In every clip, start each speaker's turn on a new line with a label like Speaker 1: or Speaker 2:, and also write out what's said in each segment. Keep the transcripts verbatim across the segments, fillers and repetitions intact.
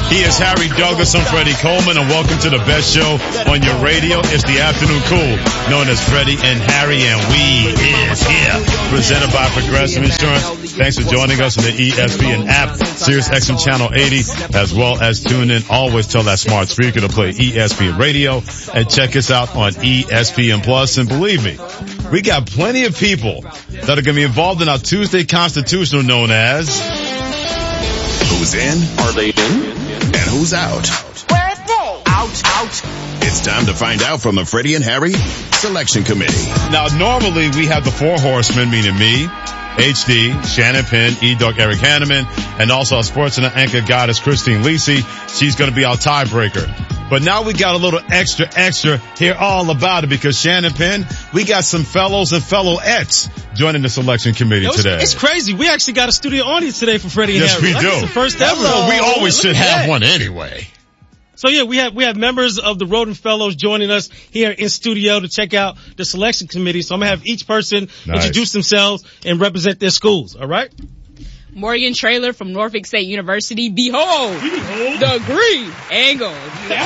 Speaker 1: He is Harry Douglas. I'm Freddie Coleman, and welcome to the best show on your radio. It's the Afternoon Cool, known as Freddie and Harry, and we is here. Presented by Progressive Insurance. Thanks for joining us on the E S P N app, Sirius X M Channel eighty, as well as tune in. Always tell that smart speaker to play E S P N Radio, and check us out on E S P N Plus. And believe me, we got plenty of people that are going to be involved in our Tuesday Constitutional, known as
Speaker 2: Who's In?
Speaker 3: Are they in?
Speaker 2: And who's out?
Speaker 4: Where are they?
Speaker 2: Out, out. It's time to find out from the Freddie and Harry Selection Committee.
Speaker 1: Now, normally we have the four horsemen, meaning me, H D, Shannon Penn, E-Dog, Eric Hanneman, and also our sports and anchor goddess, Christine Lisi. She's going to be our tiebreaker. But now we got a little extra, extra here all about it because Shannon Penn, we got some fellows and fellowettes joining the selection committee
Speaker 5: it's,
Speaker 1: today.
Speaker 5: It's crazy. We actually got a studio audience today for Freddie and
Speaker 1: yes,
Speaker 5: Harry.
Speaker 1: Yes, we do.
Speaker 5: It's the first ever.
Speaker 1: Well, we always should have
Speaker 5: that.
Speaker 1: one anyway.
Speaker 5: So yeah, we have, we have members of the Roden Fellows joining us here in studio to check out the selection committee. So I'm going to have each person nice. introduce themselves and represent their schools. All right?
Speaker 6: Morgan Traylor from Norfolk State University. Behold, Behold. the green and gold.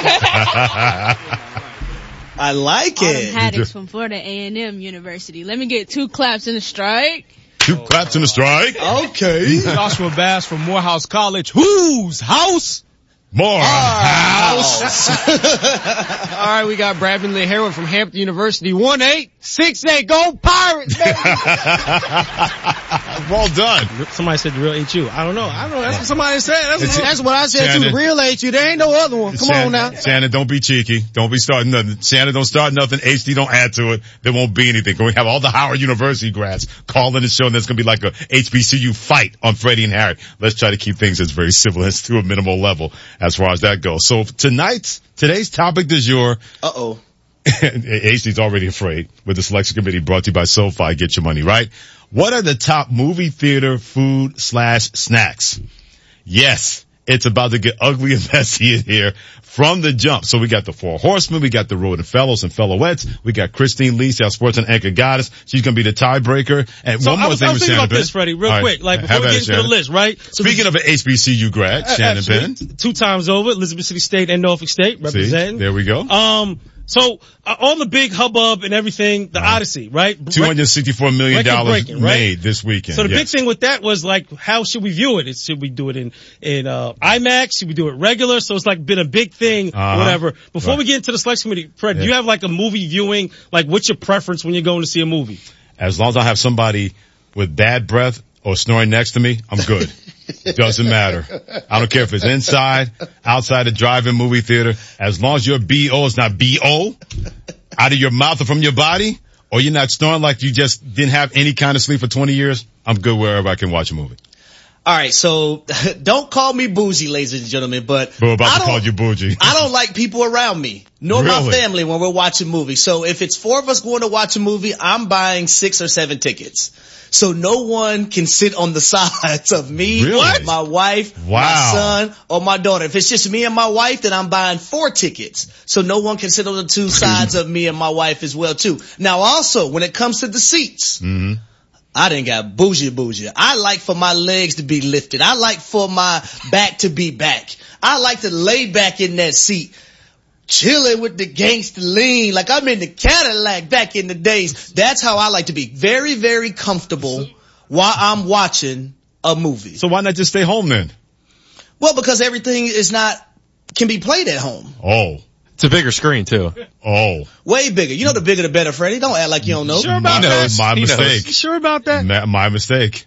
Speaker 7: I like it.
Speaker 8: Autumn Haddix from Florida A and M University. Let me get two claps and a strike.
Speaker 1: Two claps and a strike.
Speaker 7: Okay.
Speaker 9: Joshua Bass from Morehouse College. Whose house?
Speaker 1: More house.
Speaker 9: All right, we got Bradman Lee Hayward from Hampton University. One eight six eight. Go Pirates, baby.
Speaker 1: Well done.
Speaker 5: Somebody said the real H U. I don't know. I don't know. That's what somebody said. That's,
Speaker 9: what, that's what I said Shannon, too. The real H U. There ain't no other one. Come
Speaker 1: Shannon,
Speaker 9: on now.
Speaker 1: Shannon, don't be cheeky. Don't be starting nothing. Shannon, don't start nothing. H D, don't add to it. There won't be anything. We have all the Howard University grads calling the show, and there's going to be like a H B C U fight on Freddie and Harry. Let's try to keep things as very civil as to a minimal level as far as that goes. So tonight's, today's topic du jour.
Speaker 7: Uh-oh.
Speaker 1: H D's already afraid with the selection committee brought to you by SoFi. Get your money, right? What are the top movie theater food slash snacks? Yes, it's about to get ugly and messy in here from the jump. So we got the Four Horsemen, we got the Roden Fellows and Fellowettes, we got Christine Lisi, our sports and anchor goddess. She's going to be the tiebreaker. And
Speaker 5: so
Speaker 1: one more
Speaker 5: I was,
Speaker 1: thing
Speaker 5: I was
Speaker 1: with
Speaker 5: thinking
Speaker 1: Shannon
Speaker 5: about
Speaker 1: Penn.
Speaker 5: this, Freddie, real
Speaker 1: All
Speaker 5: quick,
Speaker 1: right.
Speaker 5: like before
Speaker 1: Have
Speaker 5: we get
Speaker 1: it,
Speaker 5: into
Speaker 1: Shannon.
Speaker 5: the list, right? So
Speaker 1: Speaking of an H B C U grad, uh, Shannon Penn.
Speaker 5: Two times over, Elizabeth City State and Norfolk State representing.
Speaker 1: See, there we go.
Speaker 5: Um, So, uh, all the big hubbub and everything, the right. Odyssey, right?
Speaker 1: two hundred sixty-four million dollars
Speaker 5: right?
Speaker 1: made this weekend.
Speaker 5: So the
Speaker 1: yes.
Speaker 5: big thing with that was like, how should we view it? It's, should we do it in, in, uh, IMAX? Should we do it regular? So it's like been a big thing, uh-huh. whatever. Before right. we get into the selection committee, Fred, yeah. do you have like a movie viewing? Like, what's your preference when you're going to see a movie?
Speaker 1: As long as I have somebody with bad breath or snoring next to me, I'm good. Doesn't matter. I don't care if it's inside, outside the drive-in movie theater. As long as your B O is not B O out of your mouth or from your body, or you're not snoring like you just didn't have any kind of sleep for twenty years, I'm good wherever I can watch a movie.
Speaker 7: All right, so don't call me bougie, ladies and gentlemen, but
Speaker 1: we're about
Speaker 7: I
Speaker 1: to call you bougie.
Speaker 7: I don't like people around me, nor
Speaker 1: really?
Speaker 7: my family when we're watching movies. So if it's four of us going to watch a movie, I'm buying six or seven tickets. So no one can sit on the sides of me,
Speaker 1: really?
Speaker 7: my wife,
Speaker 1: wow.
Speaker 7: my son, or my daughter. If it's just me and my wife, then I'm buying four tickets. So no one can sit on the two sides of me and my wife as well too. Now also, when it comes to the seats,
Speaker 1: mm-hmm.
Speaker 7: I done got bougie bougie. I like for my legs to be lifted. I like for my back to be back. I like to lay back in that seat, chilling with the gangster lean, like I'm in the Cadillac back in the days. That's how I like to be. Very, very comfortable while I'm watching a movie.
Speaker 1: So why not just stay home then?
Speaker 7: Well, because everything is not, can be played at home.
Speaker 1: Oh.
Speaker 9: It's a bigger screen too.
Speaker 1: Oh.
Speaker 7: Way bigger. You know the bigger the better, Freddie. Don't act like you don't know.
Speaker 5: Sure about
Speaker 1: my,
Speaker 5: that?
Speaker 1: My
Speaker 5: he
Speaker 1: mistake.
Speaker 5: Knows. You sure about that?
Speaker 1: My, my mistake.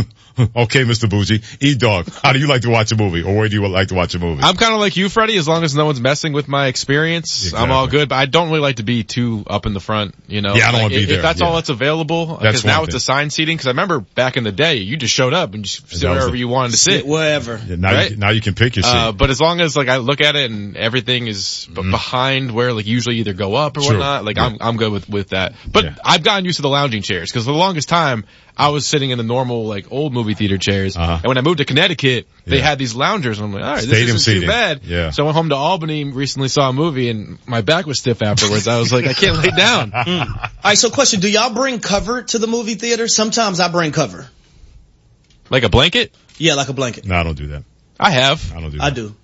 Speaker 1: Okay, Mister Bougie. E-Dog, how do you like to watch a movie, or where do you like to watch a movie?
Speaker 9: I'm kind of like you, Freddie. As long as no one's messing with my experience, exactly. I'm all good. But I don't really like to be too up in the front, you know.
Speaker 1: Yeah, I don't
Speaker 9: like,
Speaker 1: want to be
Speaker 9: if,
Speaker 1: there.
Speaker 9: If that's
Speaker 1: yeah.
Speaker 9: all that's available, because now it's assigned seating. Because I remember back in the day, you just showed up and just sit wherever the, you wanted to sit,
Speaker 7: wherever.
Speaker 1: Yeah, now,
Speaker 9: right?
Speaker 1: you, now you can pick your seat.
Speaker 9: Uh, but as long as like I look at it and everything is b- mm-hmm. behind where like usually either go up or
Speaker 1: True.
Speaker 9: whatnot, like
Speaker 1: yeah.
Speaker 9: I'm I'm good with with that. But
Speaker 1: yeah.
Speaker 9: I've gotten used to the lounging chairs because for the longest time I was sitting in the normal like old movie theater chairs, uh-huh. and when I moved to Connecticut, they yeah. had these loungers, and I'm like, all right,
Speaker 1: Stadium
Speaker 9: this isn't
Speaker 1: seating.
Speaker 9: too bad.
Speaker 1: Yeah.
Speaker 9: So I went home to Albany, recently saw a movie, and my back was stiff afterwards. I was like, I can't lay down.
Speaker 7: Mm. All right, so question: do y'all bring cover to the movie theater? Sometimes I bring cover.
Speaker 9: Like a blanket?
Speaker 7: Yeah, like a blanket.
Speaker 1: No, I don't do that.
Speaker 9: I have.
Speaker 1: I don't do that.
Speaker 7: I do.
Speaker 1: I don't do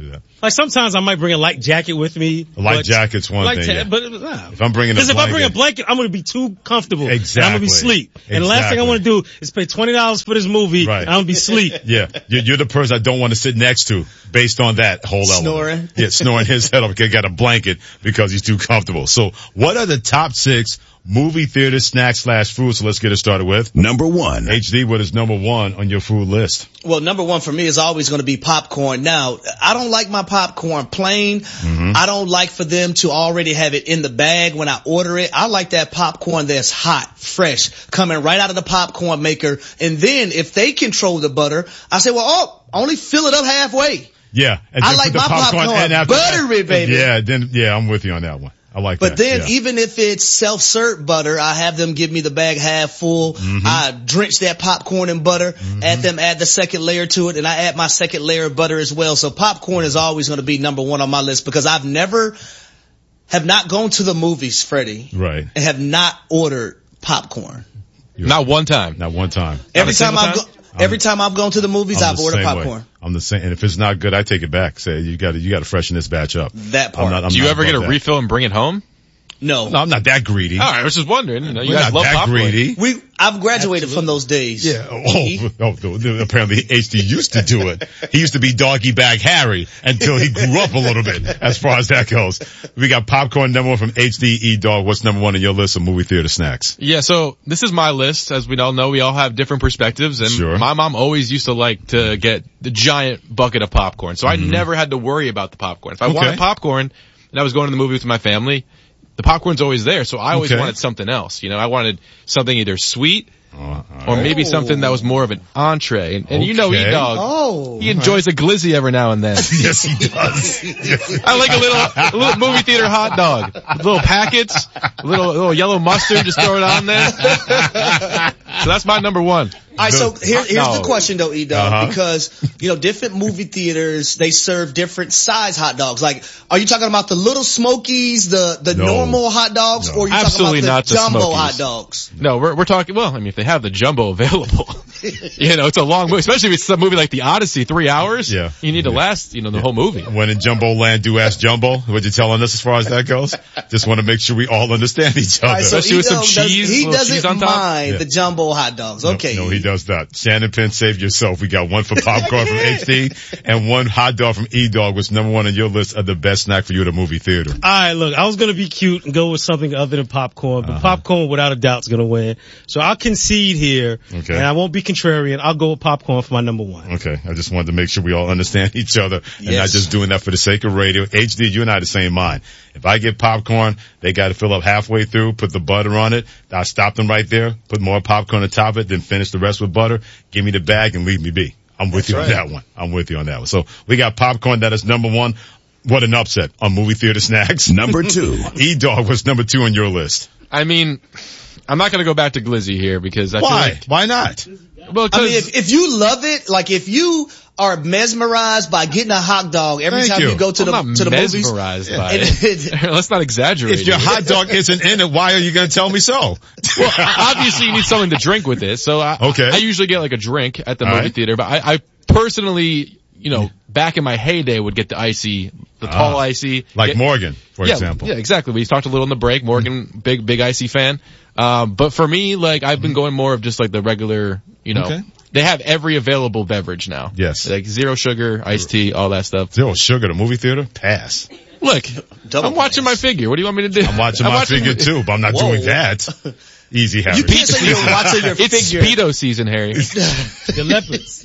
Speaker 1: do that.
Speaker 5: Like sometimes I might bring a light jacket with me.
Speaker 1: A light jacket's one
Speaker 5: light
Speaker 1: thing.
Speaker 5: Ta-
Speaker 1: yeah.
Speaker 5: But nah.
Speaker 1: If I'm bringing a
Speaker 5: Because if I
Speaker 1: blanket,
Speaker 5: bring a blanket, I'm going to be too comfortable.
Speaker 1: Exactly.
Speaker 5: And I'm going to be sleep. And
Speaker 1: exactly.
Speaker 5: the last thing I want to do is pay twenty dollars for this movie.
Speaker 1: Right.
Speaker 5: And I'm going to be sleep.
Speaker 1: Yeah, you're, you're the person I don't want to sit next to based on that whole element.
Speaker 7: Snoring.
Speaker 1: Yeah, snoring his head off. He got a blanket because he's too comfortable. So what are the top six movie theater snacks slash food? So let's get it started with
Speaker 2: number one.
Speaker 1: H D, what is number one on your food list?
Speaker 7: Well, number one for me is always going to be popcorn. Now, I don't like my popcorn plain. Mm-hmm. I don't like for them to already have it in the bag when I order it. I like that popcorn that's hot, fresh, coming right out of the popcorn maker. And then if they control the butter, I say, well, oh, only fill it up halfway.
Speaker 1: Yeah. And
Speaker 7: I
Speaker 1: then
Speaker 7: like
Speaker 1: put the
Speaker 7: my popcorn,
Speaker 1: popcorn after
Speaker 7: buttery, baby.
Speaker 1: Yeah, then, yeah, I'm with you on that one. I like
Speaker 7: but
Speaker 1: that.
Speaker 7: But then
Speaker 1: yeah.
Speaker 7: even if it's self-serve butter, I have them give me the bag half full. Mm-hmm. I drench that popcorn in butter, mm-hmm. add them, add the second layer to it, and I add my second layer of butter as well. So popcorn is always going to be number one on my list because I've never, have not gone to the movies, Freddie.
Speaker 1: Right.
Speaker 7: And have not ordered popcorn.
Speaker 9: You're not one time.
Speaker 1: Not one time.
Speaker 7: Every time I've
Speaker 1: time?
Speaker 7: go, every time I've gone to the movies,
Speaker 1: I'm
Speaker 7: I've
Speaker 1: the
Speaker 7: ordered popcorn.
Speaker 1: Way. I'm the same. And if it's not good, I take it back. Say, you gotta, you gotta freshen this batch up.
Speaker 7: That part.
Speaker 1: I'm not, I'm
Speaker 9: Do you
Speaker 1: not
Speaker 9: ever get a
Speaker 1: that.
Speaker 9: refill and bring it home?
Speaker 7: No.
Speaker 1: No, I'm not that greedy.
Speaker 9: All right, I was just wondering. You know, you
Speaker 1: We're
Speaker 9: guys
Speaker 1: not
Speaker 9: love
Speaker 1: that
Speaker 9: popcorn.
Speaker 1: greedy.
Speaker 7: We, I've graduated Absolutely. from those days.
Speaker 1: Yeah. Oh, oh, oh, apparently H D used to do it. He used to be doggy bag Harry until he grew up a little bit as far as that goes. We got popcorn number one from H D E Dog. What's number one on your list of movie theater snacks?
Speaker 9: Yeah, so this is my list. As we all know, we all have different perspectives. And
Speaker 1: sure.
Speaker 9: my mom always used to like to get the giant bucket of popcorn. So mm-hmm. I never had to worry about the popcorn. If I okay. wanted popcorn and I was going to the movie with my family, the popcorn's always there, so I always okay. wanted something else. You know, I wanted something either sweet uh, or maybe oh. something that was more of an entree. And, and okay. you know E-Dog,
Speaker 7: oh.
Speaker 9: he enjoys right. a glizzy every now and then.
Speaker 1: Yes, he does.
Speaker 9: I like a little, a little movie theater hot dog. Little packets, a little, little yellow mustard, just throw it on there. So that's my number one.
Speaker 7: All right, so here, here's no. the question though, E-Dog,
Speaker 1: uh-huh.
Speaker 7: because, you know, different movie theaters, they serve different size hot dogs. Like, are you talking about the little Smokies, the, the no. normal hot dogs, no. or are you
Speaker 9: Absolutely
Speaker 7: talking about the
Speaker 9: not
Speaker 7: jumbo
Speaker 9: the Smokies.
Speaker 7: hot dogs?
Speaker 9: No, we're, we're talking, well, I mean, if they have the jumbo available, you know, it's a long movie, especially if it's a movie like The Odyssey, three hours. Yeah. You need to
Speaker 1: yeah.
Speaker 9: last, you know, the yeah. whole movie.
Speaker 1: When in Jumbo Land, do ask Jumbo. What you telling us as far as that goes? Just want to make sure we all understand each other.
Speaker 7: Right, so
Speaker 9: especially with some
Speaker 7: does,
Speaker 9: cheese.
Speaker 7: He doesn't
Speaker 9: cheese on top.
Speaker 7: mind
Speaker 1: yeah.
Speaker 7: the jumbo hot dogs. Okay.
Speaker 1: No, no, he does not. Shannon Penn, save yourself. We got one for popcorn from H D and one hot dog from E-Dog, which number one on your list of the best snack for you at a movie theater.
Speaker 5: All right, look, I was going to be cute and go with something other than popcorn, but uh-huh. popcorn without a doubt is going to win. So I'll concede here,
Speaker 1: okay.
Speaker 5: and I won't be contrarian. I'll go with popcorn for my number one.
Speaker 1: Okay, I just wanted to make sure we all understand each other and
Speaker 7: yes.
Speaker 1: not just doing that for the sake of radio. H D, you and I are the same mind. If I get popcorn, they got to fill up halfway through, put the butter on it. I stop them right there, put more popcorn on top of it, then finish the rest with butter. Give me the bag and leave me be. I'm with
Speaker 7: That's
Speaker 1: you
Speaker 7: right.
Speaker 1: on that one. I'm with you on that one. So we got popcorn. That is number one. What an upset on movie theater snacks.
Speaker 2: Number two.
Speaker 1: E-Dog was number two on your list.
Speaker 9: I mean, I'm not going to go back to glizzy here because I
Speaker 1: Why?
Speaker 9: feel like,
Speaker 1: Why not?
Speaker 9: Well,
Speaker 7: I mean, if, if you love it, like if you are mesmerized by getting a hot dog every
Speaker 1: Thank
Speaker 7: time
Speaker 1: you.
Speaker 7: you go to the,
Speaker 9: I'm not
Speaker 7: to the movies.
Speaker 9: mesmerized by
Speaker 7: and
Speaker 9: it. Let's not exaggerate.
Speaker 1: If your
Speaker 9: it.
Speaker 1: hot dog isn't in it, why are you going to tell me so?
Speaker 9: Well, obviously you need something to drink with it. So I,
Speaker 1: okay.
Speaker 9: I usually get like a drink at the
Speaker 1: All
Speaker 9: movie
Speaker 1: right.
Speaker 9: theater, but I, I personally, you know, back in my heyday would get the icy, the
Speaker 1: ah,
Speaker 9: tall icy.
Speaker 1: Like
Speaker 9: get,
Speaker 1: Morgan, for
Speaker 9: yeah,
Speaker 1: example.
Speaker 9: Yeah, exactly. We talked a little in the break. Morgan, big, big icy fan. Um, but for me, like, I've been going more of just like the regular, you know,
Speaker 1: okay.
Speaker 9: they have every available beverage now.
Speaker 1: Yes.
Speaker 9: Like zero sugar, iced tea, all that stuff.
Speaker 1: Zero sugar, the movie theater? Pass.
Speaker 9: Look,
Speaker 7: Double
Speaker 9: I'm watching
Speaker 7: pass.
Speaker 9: my figure. What do you want me to do?
Speaker 1: I'm watching
Speaker 9: I'm
Speaker 1: my
Speaker 9: watching
Speaker 1: figure too, but I'm not
Speaker 7: Whoa.
Speaker 1: doing that. Easy, Harry.
Speaker 7: You can't say you're watching your
Speaker 9: It's
Speaker 7: figure.
Speaker 9: Speedo season, Harry.
Speaker 5: The leopards.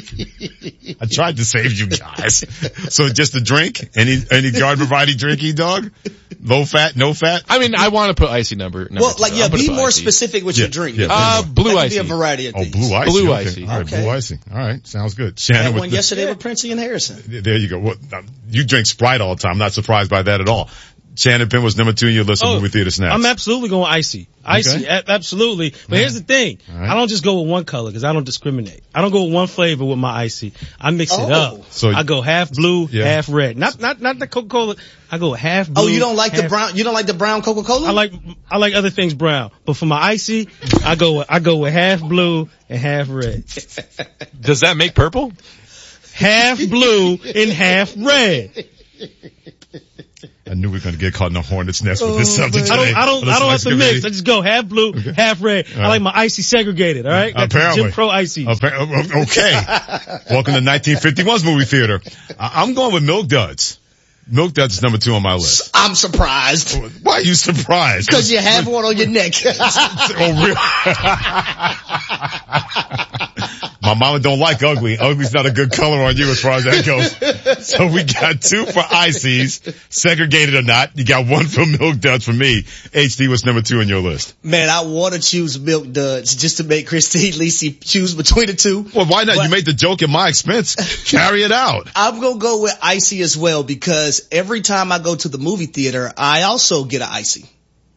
Speaker 1: I tried to save you guys. So just a drink? Any, any garden variety drink, E-Dog? Low fat, no fat?
Speaker 9: I mean, I want to put icy number, number
Speaker 7: Well,
Speaker 9: two.
Speaker 7: like, yeah,
Speaker 9: I'm gonna
Speaker 7: be
Speaker 9: put
Speaker 7: more
Speaker 9: icy.
Speaker 7: specific with
Speaker 1: Yeah,
Speaker 7: your drink.
Speaker 1: yeah.
Speaker 9: Uh, blue
Speaker 7: that
Speaker 9: icy.
Speaker 7: could be a variety of
Speaker 1: Oh,
Speaker 7: things.
Speaker 1: blue icy.
Speaker 9: Blue
Speaker 1: okay.
Speaker 9: icy.
Speaker 1: All right,
Speaker 7: Okay.
Speaker 1: blue icy. All right, sounds good.
Speaker 7: I
Speaker 1: Shannon
Speaker 7: had
Speaker 1: with
Speaker 7: one
Speaker 1: the,
Speaker 7: yesterday with Princey and Harrison.
Speaker 1: there you go. Well, you drink Sprite all the time. I'm not surprised by that at all. Shannon Penn was number two in your list of
Speaker 5: Oh,
Speaker 1: movie theater snacks.
Speaker 5: I'm absolutely going icy. Icy,
Speaker 1: Okay.
Speaker 5: a- absolutely. But here's the thing.
Speaker 1: right.
Speaker 5: I don't just go with one color because I don't discriminate. I don't go with one flavor with my icy. I mix it
Speaker 7: Oh.
Speaker 5: up.
Speaker 1: So-
Speaker 5: I go half blue,
Speaker 1: Yeah.
Speaker 5: half red. Not, not, not the Coca-Cola. I go half blue.
Speaker 7: Oh, you don't like the
Speaker 5: half-
Speaker 7: brown, you don't like the brown Coca-Cola?
Speaker 5: I like, I like other things brown. But for my icy, I go with, I go with half blue and half red.
Speaker 9: Does that make purple?
Speaker 5: half blue and half red.
Speaker 1: I knew we were going to get caught in a hornet's nest with this
Speaker 7: Oh,
Speaker 1: subject
Speaker 7: man.
Speaker 1: today.
Speaker 5: I don't, I don't, I don't have to mix. I just go half blue,
Speaker 1: Okay.
Speaker 5: half red. I like my icy segregated, alright?
Speaker 1: Apparently.
Speaker 5: Jim Crow icy.
Speaker 1: Appa- okay. Welcome to nineteen fifty-one's movie theater. I- I'm going with Milk Duds. Milk Duds is number two on my list.
Speaker 7: I'm surprised.
Speaker 1: Why are you surprised?
Speaker 7: Because you have one on your neck.
Speaker 1: Oh, really? My mama don't like ugly. Ugly's not a good color on you as far as that goes. So we got two for Ices, segregated or not. You got one for Milk Duds for me. H D, what's number two on your list?
Speaker 7: Man, I want to choose Milk Duds just to make Christine Lisi choose between the two.
Speaker 1: Well, why not?
Speaker 7: But
Speaker 1: you made the joke at my expense. Carry it out.
Speaker 7: I'm going to go with Icy as well because every time I go to the movie theater, I also get an Icy.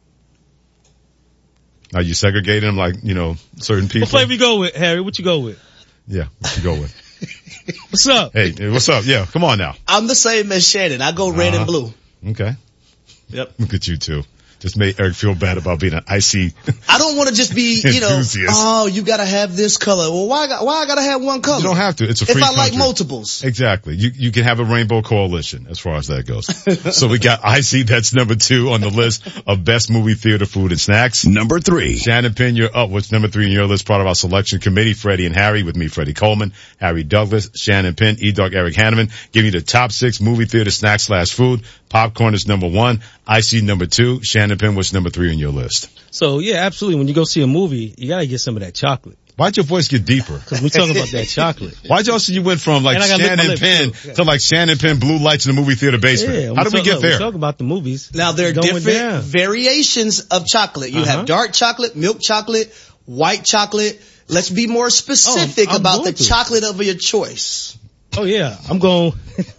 Speaker 1: Are you segregating them like, you know, certain people?
Speaker 5: What flavor you go with, Harry? What you go with?
Speaker 1: Yeah, what you go with?
Speaker 5: What's up?
Speaker 1: Hey, what's up? Yeah, come on now.
Speaker 7: I'm the same as Shannon. I go red
Speaker 1: Uh-huh.
Speaker 7: and blue.
Speaker 1: Okay.
Speaker 7: Yep.
Speaker 1: Look at you two. Just made Eric feel bad about being an icy.
Speaker 7: I don't want to just be, you know,
Speaker 1: Enthusiast.
Speaker 7: oh, you gotta have this color. Well, why, I got- why I gotta have one color?
Speaker 1: You don't have to. It's a
Speaker 7: If
Speaker 1: free
Speaker 7: I like
Speaker 1: country.
Speaker 7: multiples.
Speaker 1: Exactly. You you can have a rainbow coalition as far as that goes. So we got Icy. That's number two on the list of best movie theater food and snacks.
Speaker 2: Number three.
Speaker 1: Shannon Penn, you're up. What's number three on your list? Part of our selection committee, Freddie and Harry, with me, Freddie Coleman, Harry Douglas, Shannon Penn, E-Dog, Eric Hanneman, give you the top six movie theater snacks slash food. Popcorn is number one. Icy number two. Shannon Penn, what's number three on your list?
Speaker 5: So yeah, absolutely. When you go see a movie, you gotta get some of that chocolate.
Speaker 1: Why'd your voice get deeper?
Speaker 5: Cause we talking about that chocolate.
Speaker 1: Why'd y'all see you went from like
Speaker 5: And I gotta lick my
Speaker 1: Shannon
Speaker 5: lips,
Speaker 1: Penn
Speaker 5: too.
Speaker 1: to like Shannon Penn blue lights in the movie theater basement?
Speaker 5: Yeah,
Speaker 1: How did we
Speaker 5: talk-
Speaker 1: get
Speaker 5: look,
Speaker 1: there?
Speaker 5: We talking about the movies.
Speaker 7: Now there are
Speaker 5: Going
Speaker 7: different
Speaker 5: down.
Speaker 7: variations of chocolate. You
Speaker 5: Uh-huh.
Speaker 7: have dark chocolate, milk chocolate, white chocolate. Let's be more specific
Speaker 5: Oh, I'm
Speaker 7: about the
Speaker 5: going to.
Speaker 7: chocolate of your choice.
Speaker 5: Oh yeah, I'm going.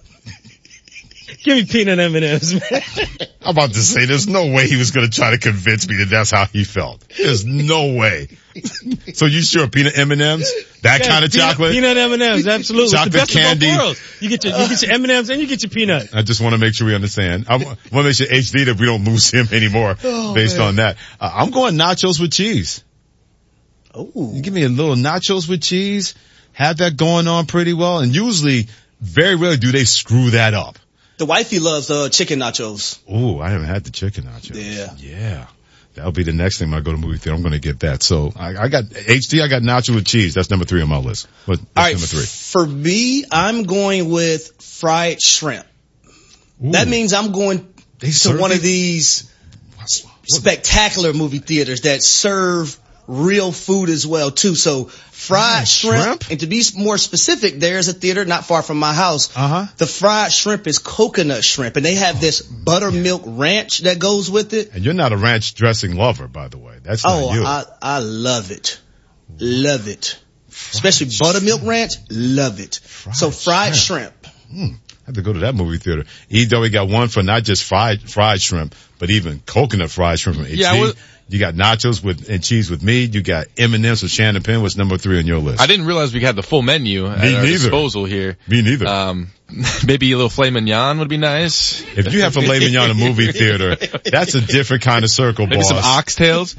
Speaker 5: Give me peanut M and M's, man.
Speaker 1: I'm about to say, there's no way he was going to try to convince me that that's how he felt. There's no way. So you sure peanut M and M's? That
Speaker 5: Yeah,
Speaker 1: kind of
Speaker 5: peanut,
Speaker 1: chocolate?
Speaker 5: Peanut M and M's, absolutely. It's
Speaker 1: Chocolate
Speaker 5: the best
Speaker 1: candy.
Speaker 5: of both worlds. You get your, you get your M and M's and you get your peanut.
Speaker 1: I just want to make sure we understand. I want to make sure H D that we don't lose him anymore
Speaker 7: Oh,
Speaker 1: based
Speaker 7: man.
Speaker 1: on that. Uh, I'm going nachos with cheese.
Speaker 7: Oh,
Speaker 1: You give me a little nachos with cheese, have that going on pretty well, and usually, very rarely do they screw that up.
Speaker 7: the wifey loves uh, chicken nachos.
Speaker 1: Ooh, I haven't had the chicken nachos.
Speaker 7: Yeah.
Speaker 1: Yeah. That'll be the next thing when I go to movie theater. I'm going to get that. So I, I got H D. I got nacho with cheese. That's number three on my list. What, what's
Speaker 7: All right,
Speaker 1: number three?
Speaker 7: for me, I'm going with fried shrimp.
Speaker 1: Ooh,
Speaker 7: That means I'm going
Speaker 1: they
Speaker 7: to
Speaker 1: serve
Speaker 7: one
Speaker 1: it?
Speaker 7: of these spectacular movie theaters that serve real food as well too. So fried
Speaker 1: Yeah,
Speaker 7: shrimp,
Speaker 1: shrimp?
Speaker 7: and to be more specific, there's a theater not far from my house.
Speaker 1: Uh-huh.
Speaker 7: The fried shrimp is coconut shrimp, and they have this buttermilk ranch that goes with it.
Speaker 1: And you're not a ranch dressing lover, by the way. That's not
Speaker 7: Oh,
Speaker 1: you.
Speaker 7: I I love it, love it, especially buttermilk ranch, love it. so fried shrimp.
Speaker 1: Hmm. I have to go to that movie theater. E W got one for not just fried fried shrimp, but even coconut fried shrimp from H D.
Speaker 9: Yeah, I was-
Speaker 1: You got nachos with and cheese with me. You got M and M's with Shannon Penn. What's number three on your list?
Speaker 9: I didn't realize we had the full menu at
Speaker 1: Me
Speaker 9: our
Speaker 1: neither.
Speaker 9: disposal here.
Speaker 1: Me neither.
Speaker 9: Um, maybe a little filet mignon would be nice.
Speaker 1: If you have filet mignon in a movie theater, that's a different kind of circle,
Speaker 9: Maybe
Speaker 1: boss.
Speaker 9: some oxtails.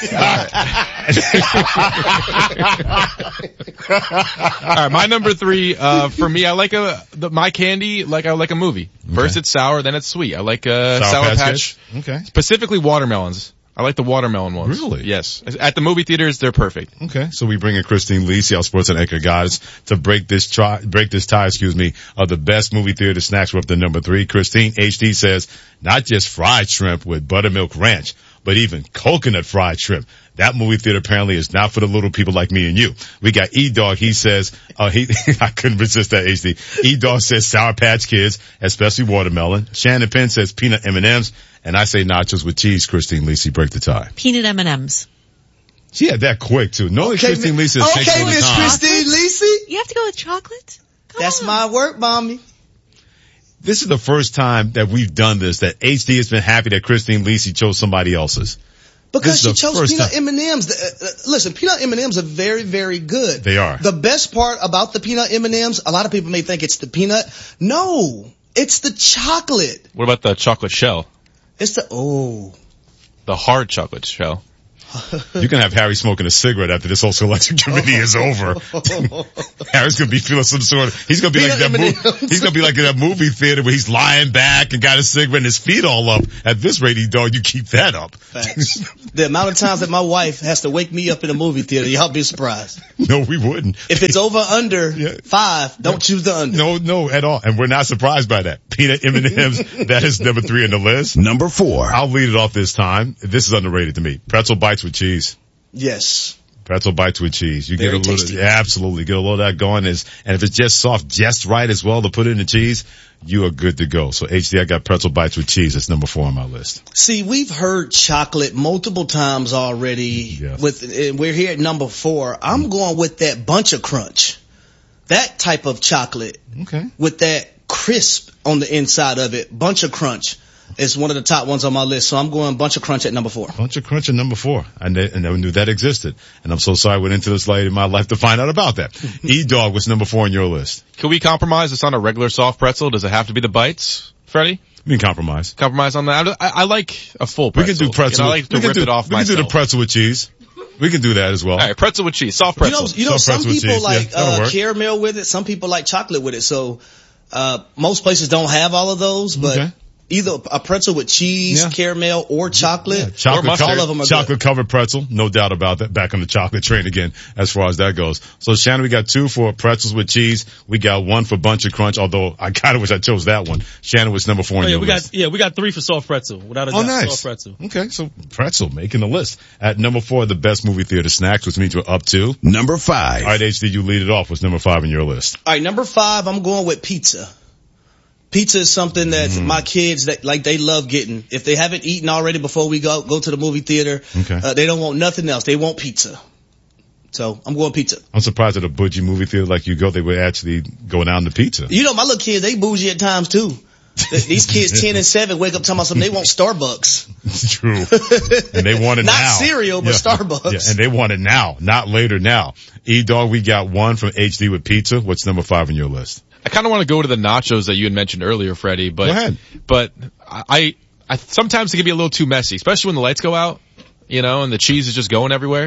Speaker 9: All right, my number three, uh, for me, I like a, the, my candy like I like a movie. First
Speaker 1: Okay.
Speaker 9: it's sour, then it's sweet. I like, uh,
Speaker 1: Sour
Speaker 9: Sour,
Speaker 1: Patch
Speaker 9: Patch.
Speaker 1: Kids? Okay.
Speaker 9: Specifically watermelons. I like the watermelon ones.
Speaker 1: Really?
Speaker 9: Yes. At the movie theaters, they're perfect.
Speaker 1: Okay, so we bring in Christine Lisi, our sports and anchor guys, to break this try, break this tie, excuse me, of the best movie theater snacks. We're up to number three. Christine H D says, not just fried shrimp with buttermilk ranch, but even coconut fried shrimp. That movie theater apparently is not for the little people like me and you. We got E-Dog. He says, uh, he, I couldn't resist that H D. E-Dog says Sour Patch Kids, especially watermelon. Shannon Penn says peanut M and M's. And I say nachos with cheese. Christine Lisi, break the tie.
Speaker 3: Peanut M and M's.
Speaker 1: She had that quick too. Knowing Christine Lisi is
Speaker 7: okay,
Speaker 1: taking the
Speaker 7: Miss
Speaker 1: time.
Speaker 7: Christine Lisi.
Speaker 3: You have to go with chocolate? Come
Speaker 7: That's
Speaker 3: on.
Speaker 7: my work, mommy.
Speaker 1: This is the first time that we've done this, that H D has been happy that Christine Lisi chose somebody else's.
Speaker 7: Because
Speaker 1: This
Speaker 7: she
Speaker 1: is the
Speaker 7: chose
Speaker 1: first
Speaker 7: peanut
Speaker 1: time.
Speaker 7: M and M's. Uh, uh, listen, peanut M and M's are very, very good.
Speaker 1: They are.
Speaker 7: The best part about the peanut M and M's, a lot of people may think it's the peanut. No, it's the chocolate.
Speaker 9: What about the chocolate shell?
Speaker 7: It's the, oh,
Speaker 9: The hard chocolate shell.
Speaker 1: You can have Harry smoking a cigarette after this whole selection committee is over. Harry's gonna be feeling some sort of, he's gonna be like that movie, he's gonna be like in that movie theater where he's lying back and got a cigarette and his feet all up. At this rate, dog, you keep that up.
Speaker 7: Facts. The amount of times that my wife has to wake me up in a movie theater, y'all be surprised.
Speaker 1: No, we wouldn't.
Speaker 7: If it's over under
Speaker 1: yeah.
Speaker 7: five, don't choose the under.
Speaker 1: No, no, at all. And we're not surprised by that. Peanut M and M's, that is number three on the list.
Speaker 2: Number four.
Speaker 1: I'll lead it off this time. This is underrated to me. Pretzel bites with cheese.
Speaker 7: Yes.
Speaker 1: Pretzel bites with cheese. You
Speaker 7: Very
Speaker 1: get a little,
Speaker 7: tasty.
Speaker 1: yeah, absolutely. Get a little of that going is, and if it's just soft, just right as well to put it in the cheese, you are good to go. So H D, I got pretzel bites with cheese. That's number four on my list.
Speaker 7: See, we've heard chocolate multiple times already.
Speaker 1: Yes.
Speaker 7: With, and we're here at number four. I'm going with that Bunch of Crunch. That type of chocolate.
Speaker 1: Okay.
Speaker 7: With that crisp on the inside of it. Bunch of Crunch is one of the top ones on my list. So I'm going Bunch of Crunch at number four.
Speaker 1: Bunch of Crunch at number four. I, ne- I never knew that existed. And I'm so sorry I went into this late in my life to find out about that. E-Dog, what's number four on your list?
Speaker 9: Can we compromise this on a regular soft pretzel? Does it have to be the bites, Freddie?
Speaker 1: We can compromise.
Speaker 9: Compromise on that? I, I like a full pretzel.
Speaker 1: We can do pretzel.
Speaker 9: You know, I like to
Speaker 1: we can
Speaker 9: rip
Speaker 1: do,
Speaker 9: it off
Speaker 1: We
Speaker 9: myself.
Speaker 1: can do the pretzel with cheese. We can do that as well.
Speaker 9: All right, pretzel with cheese, soft pretzel.
Speaker 7: You know, you know
Speaker 1: Soft
Speaker 7: some
Speaker 1: pretzel with
Speaker 7: people
Speaker 1: cheese.
Speaker 7: like
Speaker 1: Yeah, that'll
Speaker 7: uh,
Speaker 1: work.
Speaker 7: caramel with it. Some people like chocolate with it. So uh most places don't have all of those, but
Speaker 1: Okay.
Speaker 7: either a pretzel with cheese,
Speaker 1: Yeah.
Speaker 7: caramel, or chocolate.
Speaker 1: Yeah, chocolate,
Speaker 9: mustard.
Speaker 1: covered,
Speaker 7: All of them are
Speaker 1: chocolate covered pretzel, no doubt about that. Back on the chocolate train again, as far as that goes. So Shannon, we got two for pretzels with cheese. We got one for Bunch of Crunch, although I kind of wish I chose that one. Shannon was number four on
Speaker 5: Oh, yeah,
Speaker 1: your
Speaker 5: we
Speaker 1: list.
Speaker 5: got yeah, we got three for soft pretzel without a
Speaker 1: Oh,
Speaker 5: doubt.
Speaker 1: nice.
Speaker 5: Soft pretzel.
Speaker 1: Okay, so pretzel making the list. At number four, the best movie theater snacks, which means we're up to.
Speaker 2: Number five.
Speaker 1: All right, H D, you lead it off. What's number five on your list?
Speaker 7: All right, number five, I'm going with pizza. Pizza is something that
Speaker 1: Mm.
Speaker 7: my kids that like they love getting. If they haven't eaten already before we go go to the movie theater,
Speaker 1: Okay.
Speaker 7: uh, they don't want nothing else. They want pizza. So I'm going pizza.
Speaker 1: I'm surprised at a bougie movie theater like you go, they would actually go down to pizza.
Speaker 7: You know, my little kids, they bougie at times too. Th- These kids ten and seven wake up talking about something. They want Starbucks.
Speaker 1: It's true. And they want it
Speaker 7: Not
Speaker 1: now.
Speaker 7: cereal, but
Speaker 1: Yeah.
Speaker 7: Starbucks.
Speaker 1: Yeah, and they want it now, not later now. E-Dog, we got one from H D with pizza. What's number five on your list?
Speaker 9: I kind of want to go to the nachos that you had mentioned earlier, Freddie, but,
Speaker 1: Go ahead.
Speaker 9: but I, I, sometimes it can be a little too messy, especially when the lights go out, you know, and the cheese is just going everywhere.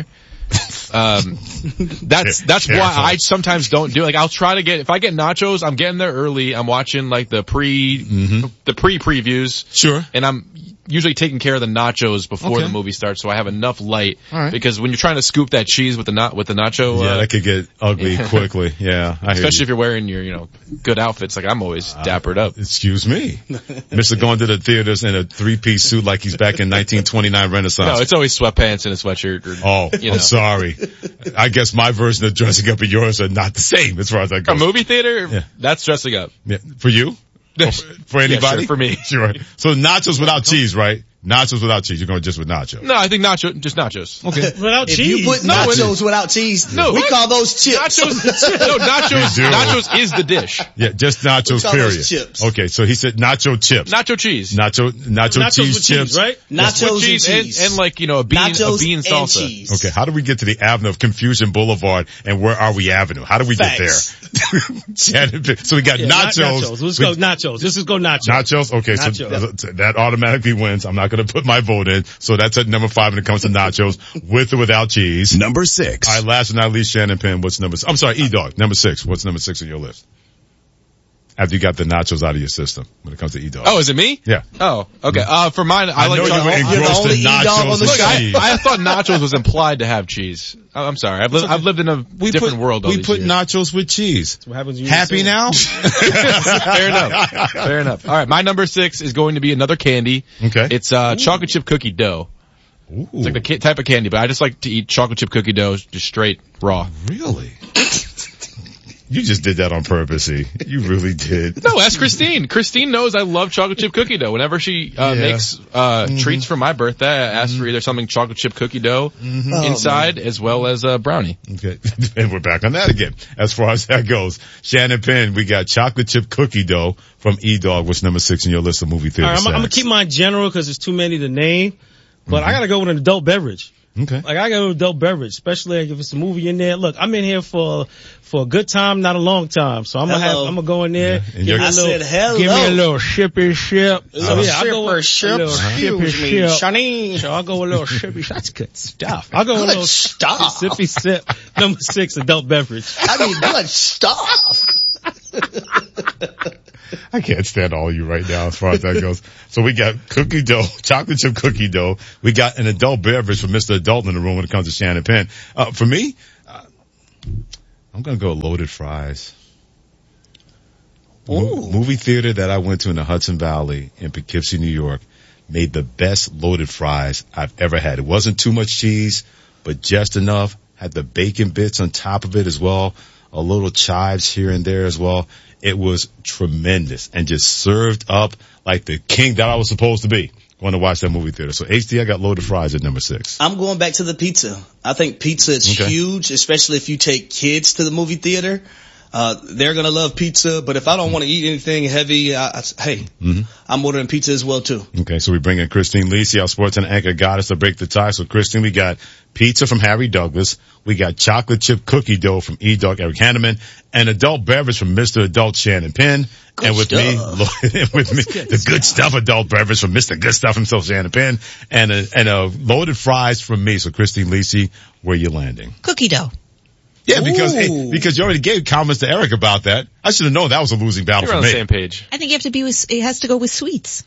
Speaker 9: Um, that's, that's
Speaker 1: Careful.
Speaker 9: why I sometimes don't do it. Like I'll try to get, if I get nachos, I'm getting there early. I'm watching like the pre,
Speaker 1: Mm-hmm.
Speaker 9: the pre-previews.
Speaker 1: Sure.
Speaker 9: And I'm usually taking care of the nachos before
Speaker 1: Okay.
Speaker 9: the movie starts, so I have enough light.
Speaker 1: All right.
Speaker 9: Because when you're trying to scoop that cheese with the na- with the nacho,
Speaker 1: Yeah,
Speaker 9: uh,
Speaker 1: that could get ugly
Speaker 9: Yeah.
Speaker 1: quickly. Yeah, I hear
Speaker 9: especially
Speaker 1: you.
Speaker 9: if you're wearing your, you know, good outfits, like I'm always dappered up.
Speaker 1: Excuse me. Mister going to the theaters in a three-piece suit like he's back in nineteen twenty-nine Renaissance.
Speaker 9: No, it's always sweatpants and a sweatshirt. Or,
Speaker 1: Oh,
Speaker 9: you
Speaker 1: I'm
Speaker 9: know.
Speaker 1: sorry. I guess my version of dressing up and yours are not the same as far as that
Speaker 9: A
Speaker 1: goes.
Speaker 9: movie theater,
Speaker 1: Yeah.
Speaker 9: that's dressing up.
Speaker 1: Yeah. For you? Or for, for
Speaker 9: Yeah,
Speaker 1: anybody?
Speaker 9: sure, for me.
Speaker 1: Sure. So nachos without cheese, right? Nachos without cheese. You're going just with nachos.
Speaker 9: No, I think nacho, just nachos.
Speaker 1: Okay.
Speaker 5: Without
Speaker 7: If
Speaker 5: cheese.
Speaker 7: you put
Speaker 9: No,
Speaker 7: nachos without cheese,
Speaker 9: No,
Speaker 7: we
Speaker 9: what?
Speaker 7: call those chips.
Speaker 9: Nachos, no, nachos,
Speaker 1: You do.
Speaker 9: nachos is the dish.
Speaker 1: Yeah, just nachos,
Speaker 7: We call
Speaker 1: period.
Speaker 7: those chips.
Speaker 1: Okay, so he said nacho chips.
Speaker 9: Nacho cheese.
Speaker 1: Nacho, nacho
Speaker 5: Nachos
Speaker 1: cheese
Speaker 5: with
Speaker 1: chips.
Speaker 5: cheese, right?
Speaker 7: Nachos
Speaker 9: with cheese
Speaker 7: and
Speaker 9: and,
Speaker 7: cheese.
Speaker 9: and like, you know, a bean,
Speaker 7: Nachos
Speaker 9: a bean
Speaker 7: and
Speaker 9: salsa.
Speaker 7: cheese.
Speaker 1: Okay, how do we get to the avenue of Confusion Boulevard and where are we Avenue? How do we
Speaker 7: Facts.
Speaker 1: get there? Shannon, so we got
Speaker 5: Yeah, not
Speaker 1: nachos.
Speaker 5: nachos. Let's
Speaker 1: We-
Speaker 5: go nachos. Let's just go nachos.
Speaker 1: Nachos? Okay, so
Speaker 5: Nachos.
Speaker 1: th- that automatically wins. I'm not going to put my vote in. So that's at number five when it comes to nachos, with or without cheese.
Speaker 2: Number six.
Speaker 1: All right, last but not least, Shannon Penn, what's number six? I'm sorry, E-Dog, number six. What's number six on your list? After you got the nachos out of your system when it comes to E-Dog.
Speaker 9: Oh, is it me?
Speaker 1: Yeah.
Speaker 9: Oh, okay. Uh, for mine, I,
Speaker 1: I
Speaker 9: like
Speaker 1: know you
Speaker 9: chocolate.
Speaker 1: were
Speaker 7: You're the
Speaker 1: engrossed
Speaker 7: only
Speaker 1: in
Speaker 7: E-Dog
Speaker 1: nachos
Speaker 7: on the
Speaker 1: and
Speaker 7: show.
Speaker 9: I,
Speaker 1: cheese.
Speaker 9: I thought nachos was implied to have cheese. I- I'm sorry. I've lived, I've lived in a
Speaker 1: We
Speaker 9: different
Speaker 1: put,
Speaker 9: world all
Speaker 1: We
Speaker 9: these
Speaker 1: put
Speaker 9: years.
Speaker 1: nachos with cheese.
Speaker 5: What happens when you
Speaker 1: Happy
Speaker 5: eat
Speaker 1: now?
Speaker 9: Fair enough. Fair enough. All right, my number six is going to be another candy.
Speaker 1: Okay.
Speaker 9: It's uh chocolate chip cookie dough.
Speaker 1: Ooh,
Speaker 9: It's like the ki- type of candy, but I just like to eat chocolate chip cookie dough just straight raw.
Speaker 1: really? You just did that on purpose, E. You really did.
Speaker 9: No, ask Christine. Christine knows I love chocolate chip cookie dough. Whenever she uh,
Speaker 1: Yeah.
Speaker 9: makes uh treats for my birthday, I ask for either something chocolate chip cookie dough inside as well as a brownie.
Speaker 1: Okay. And we're back on that again. As far as that goes. Shannon Penn, we got chocolate chip cookie dough from E-Dog. What's number six in your list of movie theater
Speaker 5: All right, I'm, I'm gonna
Speaker 1: snacks?
Speaker 5: keep mine general because there's too many to name, but
Speaker 1: Mm-hmm.
Speaker 5: I gotta go with an adult beverage.
Speaker 1: Okay.
Speaker 5: Like I got an adult beverage, especially like if it's a movie in there. Look, I'm in here for for a good time, not a long time. So I'm gonna have, I'm gonna go in there.
Speaker 1: Yeah.
Speaker 5: Give me
Speaker 7: I
Speaker 5: a little,
Speaker 7: said hello.
Speaker 5: Give me a little shippy ship. So yeah, I go
Speaker 7: Shipper
Speaker 5: with
Speaker 7: ship.
Speaker 5: a little shippy
Speaker 7: Excuse me,
Speaker 5: ship.
Speaker 7: Shani.
Speaker 5: So I'll go with a little shippy. That's good stuff. I'll go with a
Speaker 7: Good
Speaker 5: little
Speaker 7: stuff.
Speaker 5: sippy sip. Number six, adult beverage.
Speaker 7: I mean, good stuff.
Speaker 1: I can't stand all of you right now as far as that goes. So we got cookie dough, chocolate chip cookie dough. We got an adult beverage from Mister Adult in the room when it comes to Shannon Penn. Uh, for me, uh, I'm going to go loaded fries. Mo- movie theater that I went to in the Hudson Valley in Poughkeepsie, New York, made the best loaded fries I've ever had. It wasn't too much cheese, but just enough. Had the bacon bits on top of it as well. A little chives here and there as well. It was tremendous and just served up like the king that I was supposed to be going to watch that movie theater. So H D, I got loaded fries at number six.
Speaker 7: I'm going back to the pizza. I think pizza is
Speaker 1: Okay.
Speaker 7: huge, especially if you take kids to the movie theater. Uh, they're gonna love pizza, but if I don't want to eat anything heavy, I, I, hey, mm-hmm. I'm ordering pizza as well too.
Speaker 1: Okay, so we bring in Christine Lisi, our sports and anchor goddess, to break the tie. So Christine, we got pizza from Harry Douglas. We got chocolate chip cookie dough from E-Dog Eric Hanneman, and adult beverage from Mister Adult Shannon Penn.
Speaker 7: Good
Speaker 1: and with
Speaker 7: stuff.
Speaker 1: me, with me,
Speaker 7: good
Speaker 1: the good stuff adult beverage from Mister Good Stuff himself, Shannon Penn, and a, and a loaded fries from me. So Christine Lisi, where you landing?
Speaker 3: Cookie dough.
Speaker 1: Yeah, because hey,
Speaker 7: Ooh.
Speaker 1: because you already gave comments to Eric about that. I should have known that was a losing battle
Speaker 9: You're
Speaker 1: for
Speaker 9: on
Speaker 1: me.
Speaker 9: the same page.
Speaker 3: I think you have to be with, it has to go with sweets.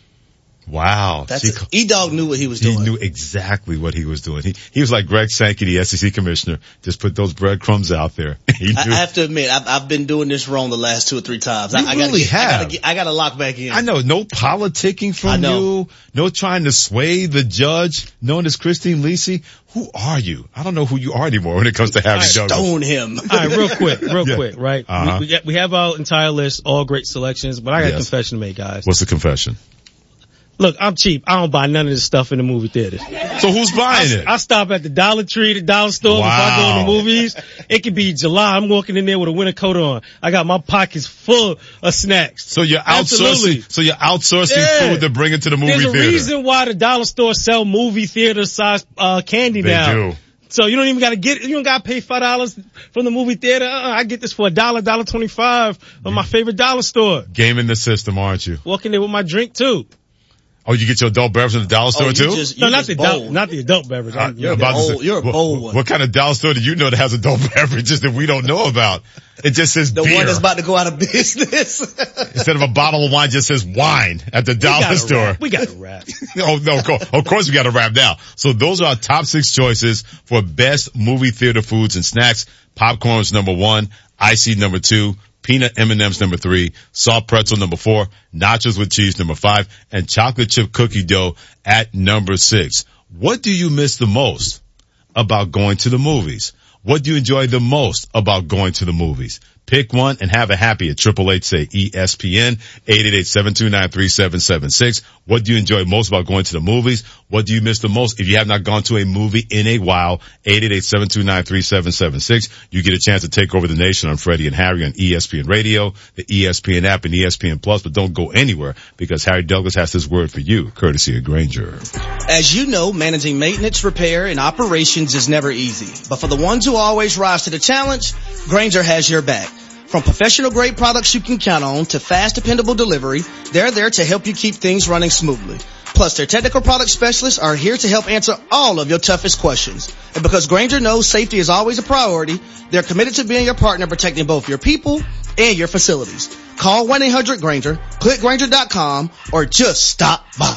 Speaker 1: Wow.
Speaker 7: That's
Speaker 1: See,
Speaker 7: E-Dog knew what he was
Speaker 1: He
Speaker 7: doing.
Speaker 1: knew exactly what he was doing. He he was like Greg Sankey, the S E C commissioner. Just put those breadcrumbs out there. He knew.
Speaker 7: I, I have to admit, I've, I've been doing this wrong the last two or three times.
Speaker 1: You
Speaker 7: I, I gotta
Speaker 1: really
Speaker 7: get, I
Speaker 1: have.
Speaker 7: gotta get, I gotta lock back in.
Speaker 1: I know, no politicking
Speaker 7: I
Speaker 1: from
Speaker 7: know.
Speaker 1: you, no trying to sway the judge, known as Christine Lisi. Who are you? I don't know who you are anymore when it comes to Harry Douglas.
Speaker 7: Stone him.
Speaker 5: All right, real quick, real
Speaker 1: Yeah.
Speaker 5: quick, right?
Speaker 1: Uh-huh.
Speaker 5: We, we, got, we have our entire list, all great selections, but I got a
Speaker 1: Yes.
Speaker 5: confession to make, guys.
Speaker 1: What's the confession?
Speaker 5: Look, I'm cheap. I don't buy none of this stuff in the movie theaters.
Speaker 1: So who's buying it?
Speaker 5: I stop at the Dollar Tree, the Dollar Store. If I go in the
Speaker 1: Wow.
Speaker 5: movies, it could be July. I'm walking in there with a winter coat on. I got my pockets full of snacks.
Speaker 1: So you're
Speaker 5: Absolutely.
Speaker 1: outsourcing, so you're outsourcing
Speaker 5: Yeah.
Speaker 1: food to bring it to the movie
Speaker 5: There's a
Speaker 1: theater.
Speaker 5: reason why the Dollar Store sell movie theater size uh candy
Speaker 1: They
Speaker 5: now.
Speaker 1: do.
Speaker 5: So you don't even gotta get, you don't gotta pay five dollars from the movie theater. Uh, I get this for a dollar, dollar twenty-five from my favorite dollar store.
Speaker 1: Game in the system, aren't you?
Speaker 5: Walking there with my drink too.
Speaker 1: Oh, you get your adult beverage in the dollar store
Speaker 7: Oh, you
Speaker 1: too?
Speaker 7: just-
Speaker 5: No,
Speaker 7: you
Speaker 5: not
Speaker 7: just
Speaker 5: the adult,
Speaker 7: bold.
Speaker 5: not the adult beverage.
Speaker 1: Uh,
Speaker 5: I'm-
Speaker 1: you're
Speaker 5: I'm-
Speaker 1: about to
Speaker 7: bold-
Speaker 1: say,
Speaker 7: you're a
Speaker 1: what,
Speaker 7: bold one.
Speaker 1: What kind of dollar store do you know that has adult beverages that we don't know about? It just says
Speaker 7: The
Speaker 1: beer.
Speaker 7: one that's about to go out of business.
Speaker 1: Instead of a bottle of wine, just says wine at the
Speaker 5: we
Speaker 1: dollar
Speaker 5: gotta
Speaker 1: store.
Speaker 5: Rap. We got to rap.
Speaker 1: Oh no, of course, of course we got to wrap now. So those are our top six choices for best movie theater foods and snacks. Popcorn's number one, icy number two, peanut M and M's number three, soft pretzel number four, nachos with cheese number five, and chocolate chip cookie dough at number six. What do you miss the most about going to the movies? What do you enjoy the most about going to the movies? Pick one and have a happy at triple eight say E S P N, eight eight eight, seven two nine, three seven seven six. What do you enjoy most about going to the movies? What do you miss the most if you have not gone to a movie in a while? eight eight eight, seven two nine, three seven seven six. You get a chance to take over the nation on Freddie and Harry on E S P N Radio, the E S P N app, and E S P N Plus, but don't go anywhere because Harry Douglas has this word for you, courtesy of Granger.
Speaker 7: As you know, managing maintenance, repair, and operations is never easy. But for the ones who always rise to the challenge, Granger has your back. From professional grade products you can count on to fast, dependable delivery, they're there to help you keep things running smoothly. Plus, their technical product specialists are here to help answer all of your toughest questions. And because Granger knows safety is always a priority, they're committed to being your partner, protecting both your people and your facilities. Call one eight hundred Granger, click Granger dot com, or just stop by.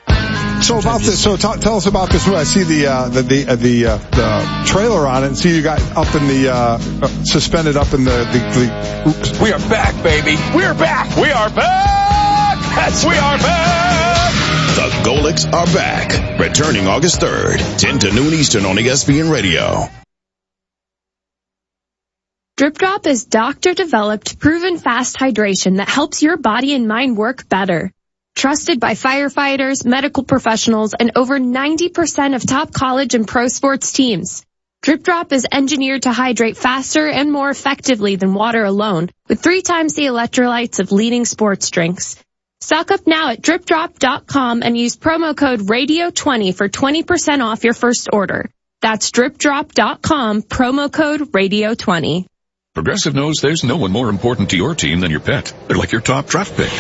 Speaker 4: So about this, so t- tell us about this movie. I see the uh, the the, uh, the, uh, the trailer on it, and see you got up in the uh, uh, suspended up in the the. the oops.
Speaker 10: We are back, baby. We're back. We are back. Yes, we are back.
Speaker 2: The Golics are back. Returning August third, ten to noon Eastern on E S P N Radio.
Speaker 11: Drip Drop is doctor-developed, proven fast hydration that helps your body and mind work better. Trusted by firefighters, medical professionals, and over ninety percent of top college and pro sports teams. Drip Drop is engineered to hydrate faster and more effectively than water alone, with three times the electrolytes of leading sports drinks. Stock up now at drip drop dot com and use promo code radio twenty for twenty percent off your first order. That's drip drop dot com, promo code radio twenty.
Speaker 12: Progressive knows there's no one more important to your team than your pet. They're like your top draft pick.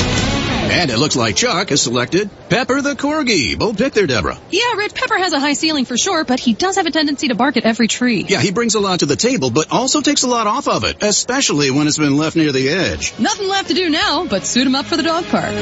Speaker 13: And it looks like Chuck has selected Pepper the Corgi. Bold pick there, Deborah.
Speaker 14: Yeah, Red Pepper has a high ceiling for sure, but he does have a tendency to bark at every tree.
Speaker 13: Yeah, he brings a lot to the table, but also takes a lot off of it, especially when it's been left near the edge.
Speaker 14: Nothing left to do now, but suit him up for the dog park.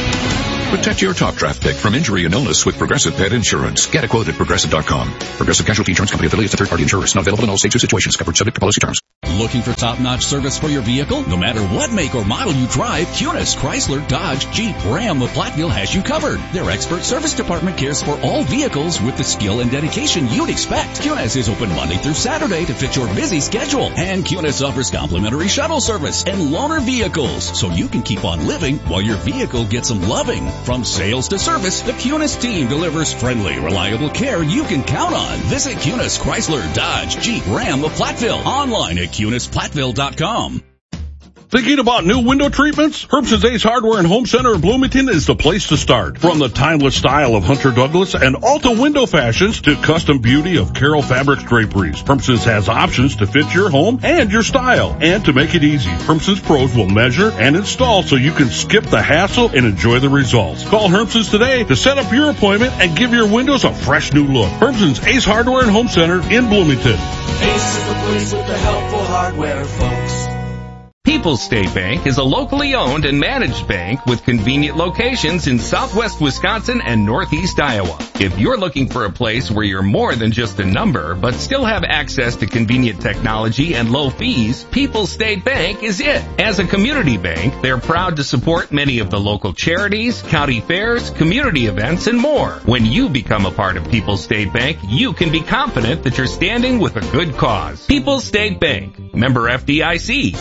Speaker 12: Protect your top draft pick from injury and illness with Progressive Pet Insurance. Get a quote at Progressive dot com. Progressive Casualty Insurance Company affiliates and third-party insurers. Not available in all states or situations. Covered subject to policy terms.
Speaker 15: Looking for top-notch service for your vehicle? No matter what make or model you drive, Cunis, Chrysler, Dodge, Jeep, Ram, the Platteville has you covered. Their expert service department cares for all vehicles with the skill and dedication you'd expect. Cunis is open Monday through Saturday to fit your busy schedule. And Cunis offers complimentary shuttle service and loaner vehicles, so you can keep on living while your vehicle gets some loving. From sales to service, the Cunis team delivers friendly, reliable care you can count on. Visit Cunis, Chrysler, Dodge, Jeep, Ram of Platteville online at Cunis Platteville dot com.
Speaker 16: Thinking about new window treatments? Herbson's Ace Hardware and Home Center in Bloomington is the place to start. From the timeless style of Hunter Douglas and Alta window fashions to custom beauty of Carroll Fabrics draperies, Herbson's has options to fit your home and your style. And to make it easy, Herbson's pros will measure and install so you can skip the hassle and enjoy the results. Call Herbson's today to set up your appointment and give your windows a fresh new look. Herbson's Ace Hardware and Home Center in Bloomington.
Speaker 17: Ace is the place with the helpful hardware, folks.
Speaker 18: People's State Bank is a locally owned and managed bank with convenient locations in southwest Wisconsin and northeast Iowa. If you're looking for a place where you're more than just a number, but still have access to convenient technology and low fees, People's State Bank is it. As a community bank, they're proud to support many of the local charities, county fairs, community events, and more. When you become a part of People's State Bank, you can be confident that you're standing with a good cause. People's State Bank, member F D I C.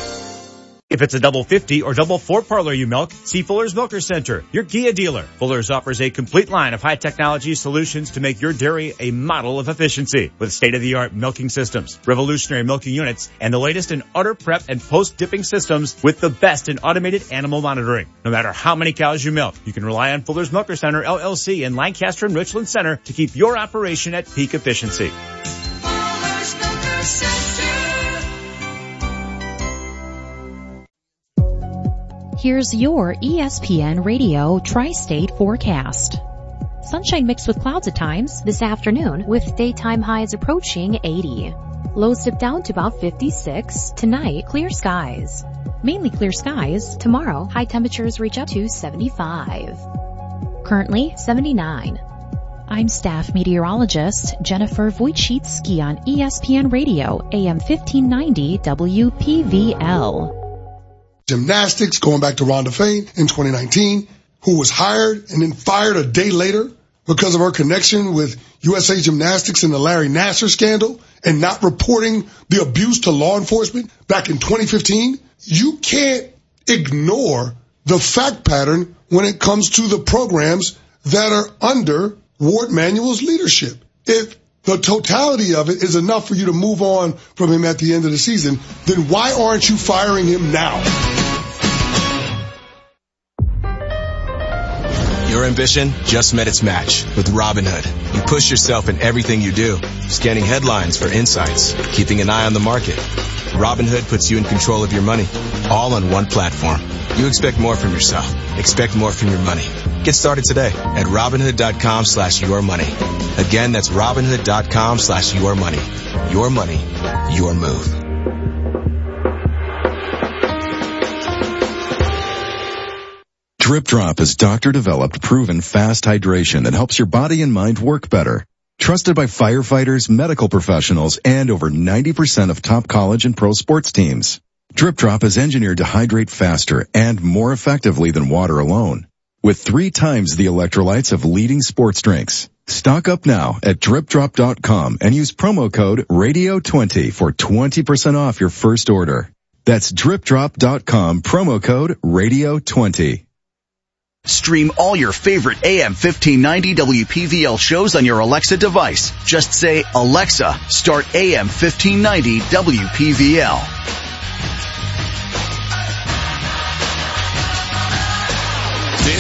Speaker 19: If it's a double fifty or double four parlor you milk, see Fuller's Milker Center, your Kia dealer. Fuller's offers a complete line of high technology solutions to make your dairy a model of efficiency with state-of-the-art milking systems, revolutionary milking units, and the latest in udder prep and post-dipping systems with the best in automated animal monitoring. No matter how many cows you milk, you can rely on Fuller's Milker Center, L L C in Lancaster and Richland Center to keep your operation at peak efficiency.
Speaker 17: Fuller's Milker Center.
Speaker 20: Here's your E S P N Radio Tri-State forecast. Sunshine mixed with clouds at times this afternoon with daytime highs approaching eighty. Lows dip down to about fifty-six. Tonight, clear skies. Mainly clear skies. Tomorrow, high temperatures reach up to seventy-five. Currently, seventy-nine. I'm staff meteorologist Jennifer Wojcicki on E S P N Radio, A M fifteen ninety W P V L.
Speaker 21: Gymnastics, going back to Rhonda Fain in twenty nineteen, who was hired and then fired a day later because of her connection with U S A Gymnastics in the Larry Nassar scandal and not reporting the abuse to law enforcement back in twenty fifteen. You can't ignore the fact pattern when it comes to the programs that are under Ward Manuel's leadership. If the totality of it is enough for you to move on from him at the end of the season, then why aren't you firing him now?
Speaker 22: Your ambition just met its match with Robinhood. You push yourself in everything you do, scanning headlines for insights, keeping an eye on the market. Robinhood puts you in control of your money, all on one platform. You expect more from yourself. Expect more from your money. Get started today at Robinhood.com slash your money. Again, that's Robinhood.com slash your money. Your money, your move.
Speaker 23: Drip Drop is doctor-developed, proven fast hydration that helps your body and mind work better. Trusted by firefighters, medical professionals, and over ninety percent of top college and pro sports teams. Drip Drop is engineered to hydrate faster and more effectively than water alone, with three times the electrolytes of leading sports drinks. Stock up now at drip drop dot com and use promo code radio twenty for twenty percent off your first order. That's drip drop dot com, promo code radio twenty.
Speaker 24: Stream all your favorite A M fifteen ninety W P V L shows on your Alexa device. Just say, Alexa, start A M fifteen ninety W P V L.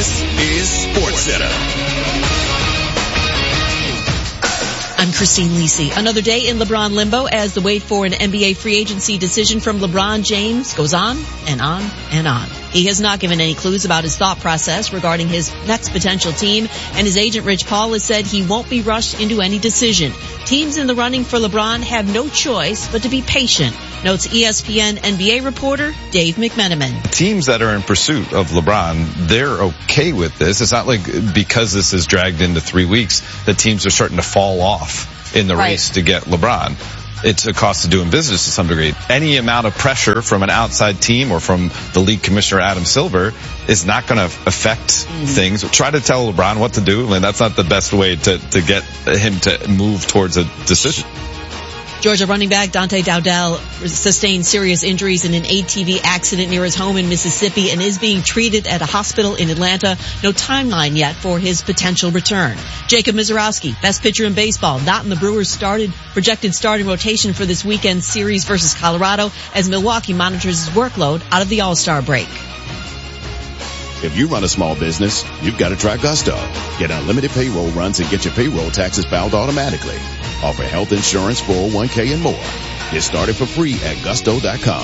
Speaker 2: This is Sports Center.
Speaker 3: I'm Christine Lisi. Another day in LeBron limbo as the wait for an N B A free agency decision from LeBron James goes on and on and on. He has not given any clues about his thought process regarding his next potential team, and his agent Rich Paul has said he won't be rushed into any decision. Teams in the running for LeBron have no choice but to be patient, notes E S P N N B A reporter Dave McMenamin.
Speaker 6: Teams that are in pursuit of LeBron, they're okay with this. It's not like because this is dragged into three weeks that teams are starting to fall off in the
Speaker 3: Right.
Speaker 6: race to get LeBron. It's a cost of doing business to some degree. Any amount of pressure from an outside team or from the league commissioner Adam Silver is not going to affect mm-hmm. things. Try to tell LeBron what to do, and that's not the best way to, to get him to move towards a decision.
Speaker 3: Georgia running back Dante Dowdell sustained serious injuries in an A T V accident near his home in Mississippi and is being treated at a hospital in Atlanta. No timeline yet for his potential return. Jacob Mizorowski, best pitcher in baseball, not in the Brewers' started projected starting rotation for this weekend's series versus Colorado as Milwaukee monitors his workload out of the All-Star break.
Speaker 2: If you run a small business, you've got to try Gusto. Get unlimited payroll runs and get your payroll taxes filed automatically. Offer health insurance, four oh one k, and more. Get started for free at gusto dot com.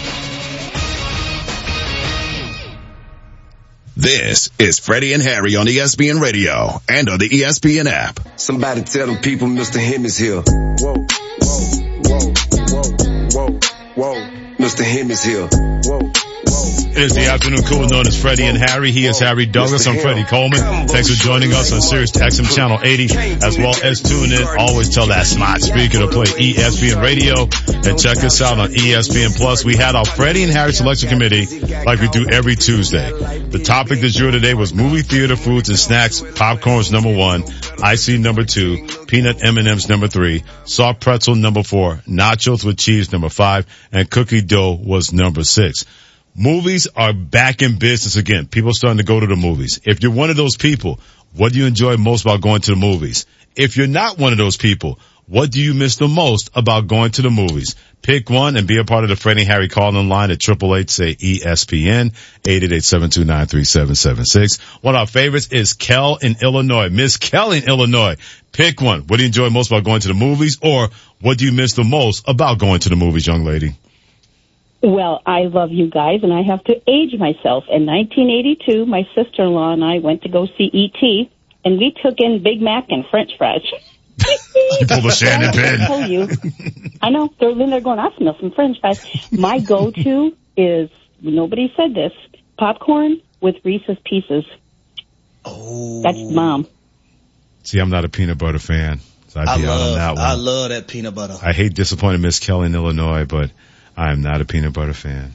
Speaker 2: This is Freddie and Harry on E S P N Radio and on the E S P N app.
Speaker 8: Somebody tell them people Mister Him is here. Whoa, whoa, whoa, whoa, whoa, whoa. Mister Him is here. Whoa.
Speaker 1: It is the afternoon cool known as Freddie and Harry. He is Harry Douglas. I'm Freddie Coleman. Thanks for joining us on Sirius X M Channel eighty, as well as tune in. Always tell that smart speaker to play E S P N Radio and check us out on E S P N Plus. We had our Freddie and Harry selection committee like we do every Tuesday. The topic this year today was movie theater foods and snacks. Popcorn's number one, icy number two, peanut M and M's number three, soft pretzel number four, nachos with cheese number five, and cookie dough was number six. Movies are back in business again. People are starting to go to the movies. If you're one of those people, what do you enjoy most about going to the movies? If you're not one of those people, what do you miss the most about going to the movies? Pick one and be a part of the Freddie and Harry call-in line at eight eight eight, say E S P N, eight eight eight, seven two nine, three seven seven six. One of our favorites is Kel in Illinois. Miss Kel in Illinois. Pick one. What do you enjoy most about going to the movies? Or what do you miss the most about going to the movies, young lady?
Speaker 9: Well, I love you guys, and I have to age myself. In nineteen eighty-two, my sister-in-law and I went to go see E T, and we took in Big Mac and French fries.
Speaker 1: You pulled a Shannon pin.
Speaker 9: I told you. I know. They're in there going, I smell some French fries. My go-to is, nobody said this, popcorn with Reese's Pieces.
Speaker 7: Oh.
Speaker 9: That's Mom.
Speaker 1: See, I'm not a peanut butter fan, so I'd
Speaker 7: I
Speaker 1: be out on
Speaker 7: love,
Speaker 1: that one.
Speaker 7: I love that peanut butter.
Speaker 1: I hate disappointing Miss Kelly in Illinois, but I'm not a peanut butter fan.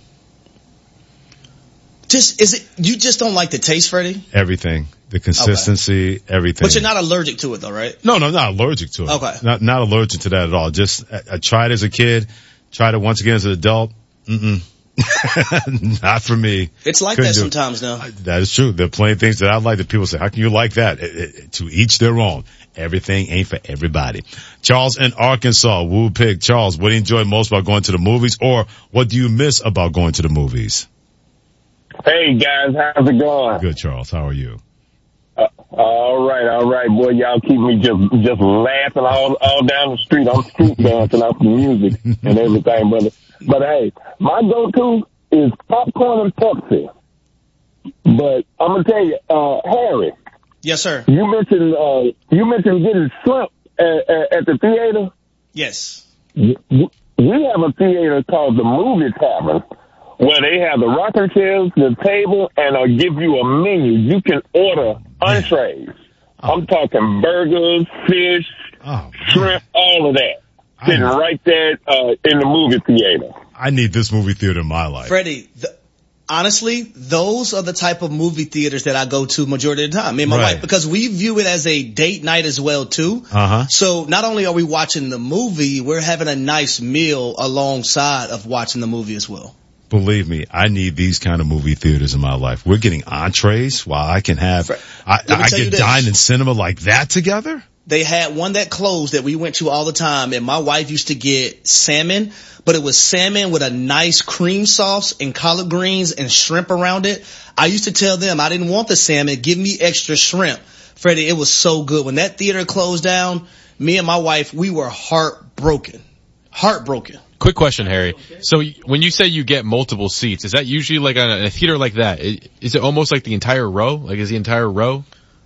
Speaker 7: Just, is it, you just don't like the taste, Freddie?
Speaker 1: Everything. The consistency, okay. everything.
Speaker 7: But you're not allergic to it though, right?
Speaker 1: No, no, not allergic to it.
Speaker 7: Okay.
Speaker 1: Not, not allergic to that at all. Just, I, I tried as a kid, tried it once again as an adult. Mm-mm. Not for me.
Speaker 7: It's like
Speaker 1: Couldn't
Speaker 7: that
Speaker 1: do
Speaker 7: sometimes now.
Speaker 1: That is true. There are plenty of things that I like that people say, how can you like that? It, it, to each their own. Everything ain't for everybody. Charles in Arkansas, Woo Pig. Charles, what do you enjoy most about going to the movies, or what do you miss about going to the movies?
Speaker 25: Hey guys, how's it going?
Speaker 1: Good, Charles. How are you?
Speaker 25: Uh, all right, all right, boy. Y'all keep me just just laughing all all down the street. I'm street dancing out the music and everything, brother. But hey, my go-to is popcorn and Pepsi. But I'm gonna tell you, uh, Harry.
Speaker 7: Yes, sir.
Speaker 25: You mentioned uh, you mentioned getting shrimp at, at, at the theater.
Speaker 7: Yes.
Speaker 25: We have a theater called the Movie Tavern, where they have the rocking chairs, the table, and I'll give you a menu. You can order entrees. Oh. I'm talking burgers, fish,
Speaker 1: oh,
Speaker 25: shrimp, all of that. Sitting right there uh, in the movie theater.
Speaker 1: I need this movie theater in my life.
Speaker 7: Freddie, the, honestly, those are the type of movie theaters that I go to majority of the time, me and my right. wife, because we view it as a date night as well, too.
Speaker 1: Uh-huh.
Speaker 7: So not only are we watching the movie, we're having a nice meal alongside of watching the movie as well.
Speaker 1: Believe me, I need these kind of movie theaters in my life. We're getting entrees while I can have, I, I can dine in cinema like that together.
Speaker 7: they had one that closed that we went to all the time, and my wife used to get salmon, but it was salmon with a nice cream sauce and collard greens and shrimp around it. I used to tell them I didn't want the salmon, give me extra shrimp. Freddie, it was so good. When that theater closed down, me and my wife, we were heartbroken. Heartbroken.
Speaker 4: Quick question, Harry. So when you say you get multiple seats, is that usually like on a theater like that? Is it almost like the entire row? Like is the entire row?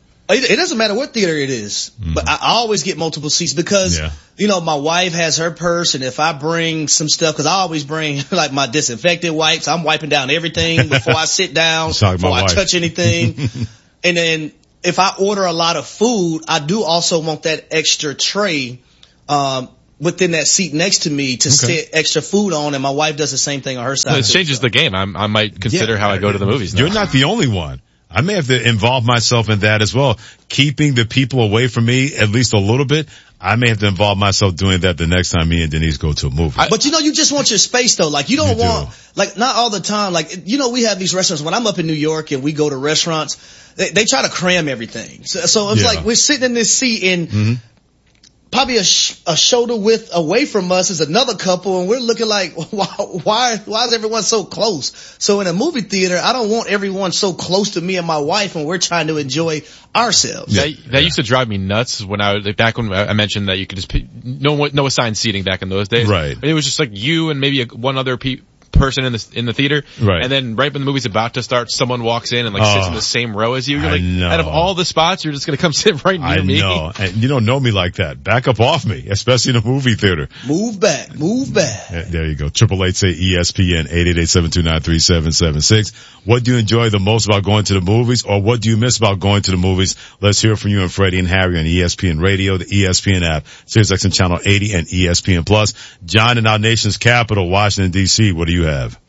Speaker 7: It doesn't matter what theater it is, mm-hmm. but I always get multiple seats because, yeah. you know, my wife has her purse, and if I bring some stuff, because I always bring like my disinfectant wipes, I'm wiping down everything before I sit down, before I touch anything. And then if I order a lot of food, I do also want that extra tray um within that seat next to me to okay. sit extra food on, and my wife does the same thing on her side.
Speaker 4: Well, it changes so. the game. I'm, I might consider yeah. how I go to the movies now.
Speaker 1: You're not the only one. I may have to involve myself in that as well. Keeping the people away from me at least a little bit. I may have to involve myself doing that the next time me and Denise go to a movie.
Speaker 7: But you know, you just want your space though. Like you don't you want, do. like not all the time. Like, you know, we have these restaurants. When I'm up in New York and we go to restaurants, they, they try to cram everything. So, so it's yeah. like we're sitting in this seat and mm-hmm. probably a, sh- a shoulder width away from us is another couple, and we're looking like, why, why, why is everyone so close? So in a movie theater, I don't want everyone so close to me and my wife when we're trying to enjoy ourselves.
Speaker 4: That, that yeah. used to drive me nuts when I was, back when I mentioned that you could just, no, no assigned seating back in those days.
Speaker 1: Right.
Speaker 4: It was just like you and maybe a, one other pe- person in the in the theater,
Speaker 1: right?
Speaker 4: And then right when the movie's about to start, someone walks in and like oh, sits in the same row as you. You're like,
Speaker 1: I know.
Speaker 4: Out of all the spots, you're just gonna come sit right near
Speaker 1: I
Speaker 4: me.
Speaker 1: I know, and you don't know me like that. Back up off me, especially in a movie theater.
Speaker 7: Move back, move back.
Speaker 1: Yeah, there you go. Triple eight say E S P N eight eight eight seven two nine three seven seven six. What do you enjoy the most about going to the movies, or what do you miss about going to the movies? Let's hear from you and Freddie and Harry on E S P N Radio, the E S P N app, SiriusXM Channel eighty, and E S P N Plus. John in our nation's capital, Washington D C. What do you have?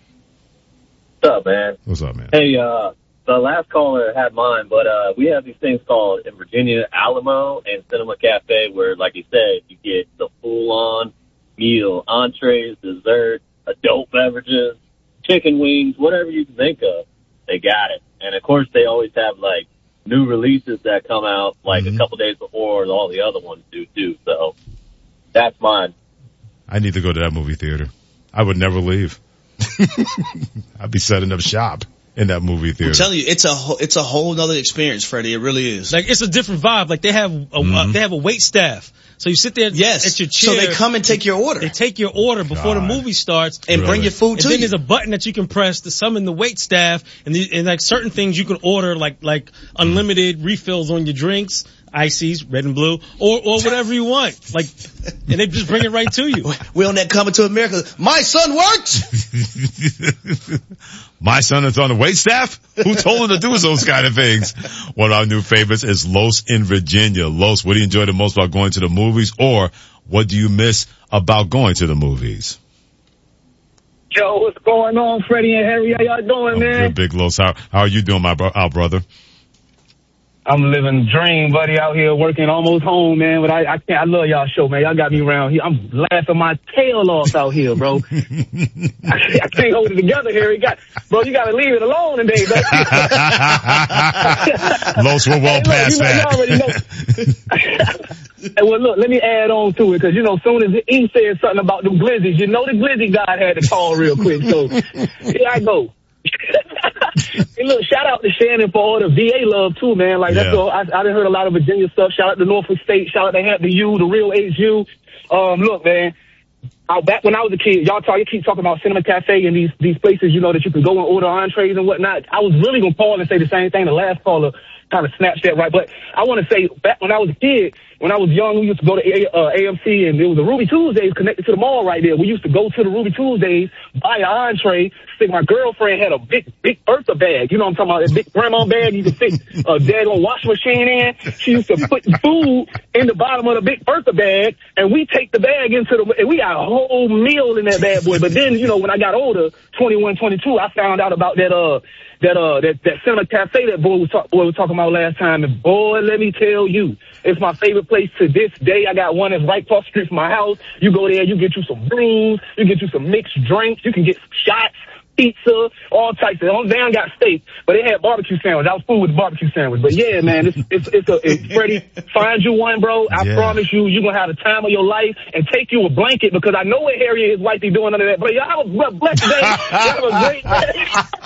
Speaker 5: What's up, man?
Speaker 1: What's up, man?
Speaker 5: Hey, uh, the last caller had mine, but, uh, we have these things called in Virginia, Alamo and Cinema Cafe, where, like you said, you get the full-on meal, entrees, dessert, adult beverages, chicken wings, whatever you can think of. They got it. And of course, they always have like new releases that come out like mm-hmm. a couple days before all the other ones do too. So that's mine.
Speaker 1: I need to go to that movie theater. I would never leave. I'd be setting up shop in that movie theater.
Speaker 7: I'm telling you, it's a whole, it's a whole nother experience, Freddie. It really is.
Speaker 10: Like it's a different vibe. Like they have a, mm-hmm. uh, they have a wait staff. So you sit there
Speaker 7: yes.
Speaker 10: at your chair.
Speaker 7: So they come and take your order.
Speaker 10: They take your order before God. the movie starts.
Speaker 7: And really? bring your food
Speaker 10: and
Speaker 7: to
Speaker 10: you.
Speaker 7: you.
Speaker 10: And then there's a button that you can press to summon the wait staff. And, the, and like certain things you can order, like like unlimited refills on your drinks, ices, red and blue, or or whatever you want. Like, and they just bring it right to you.
Speaker 7: We on that Coming to America. My son works.
Speaker 1: My son is on the wait staff? Who told him to do those kind of things? One of our new favorites is Los in Virginia. Los, what do you enjoy the most about going to the movies, or what do you miss about going to the movies?
Speaker 11: Yo, what's going on, Freddie and Harry? How y'all doing,
Speaker 1: I'm
Speaker 11: man?
Speaker 1: Good, Big Los. How, how are you doing, my bro- our brother?
Speaker 11: I'm living the dream, buddy, out here working almost home, man. But I, I can't, I love y'all show, man. Y'all got me around here. I'm laughing my tail off out here, bro. I, I can't hold it together here. You got, bro, you got to leave it alone today, bro.
Speaker 1: Los, we're well hey, past
Speaker 11: look, you know,
Speaker 1: that.
Speaker 11: You already know. Hey, well, look, let me add on to it, because, you know, as soon as he said something about the glizzies, you know the glizzy God had to call real quick. So here I go. Hey, look, shout out to Shannon for all the V A love too, man. Like that's yeah. all. I, I done heard a lot of Virginia stuff. Shout out to Norfolk State. Shout out to Hampton U, the real H U. Um, look, man. I, back when I was a kid, y'all talk, you keep talking about Cinema Cafe and these these places, you know, that you can go and order entrees and whatnot. I was really gonna call and say the same thing. The last caller kind of snatched that right, but I want to say back when I was a kid. When I was young, we used to go to A, uh, A M C, and there was a Ruby Tuesdays connected to the mall right there. We used to go to the Ruby Tuesdays, buy an entree, stick. My girlfriend had a big, big Bertha bag. You know what I'm talking about? A big grandma bag you could stick a daggone washing machine in. She used to put food in the bottom of the big Bertha bag, and we take the bag into the, and we got a whole meal in that bad boy. But then, you know, when I got older, twenty-one, twenty-two, I found out about that, uh, that, uh, that, that Cinema Cafe that boy was, talk, boy was talking about last time. And boy, let me tell you, it's my favorite place to this day. I got one that's right across the street from my house. You go there, you get you some brews, you get you some mixed drinks, you can get some shots. pizza, all types of, they don't got steak, but they had barbecue sandwich. I was food with the barbecue sandwich. But yeah, man, it's, it's, it's a, it's Freddie, find you one, bro. I
Speaker 1: Yeah.
Speaker 11: promise you, you're going to have the time of your life, and take you a blanket, because I know what Harry and his wife be doing under that. But y'all have a blessed day. Y'all have a great day.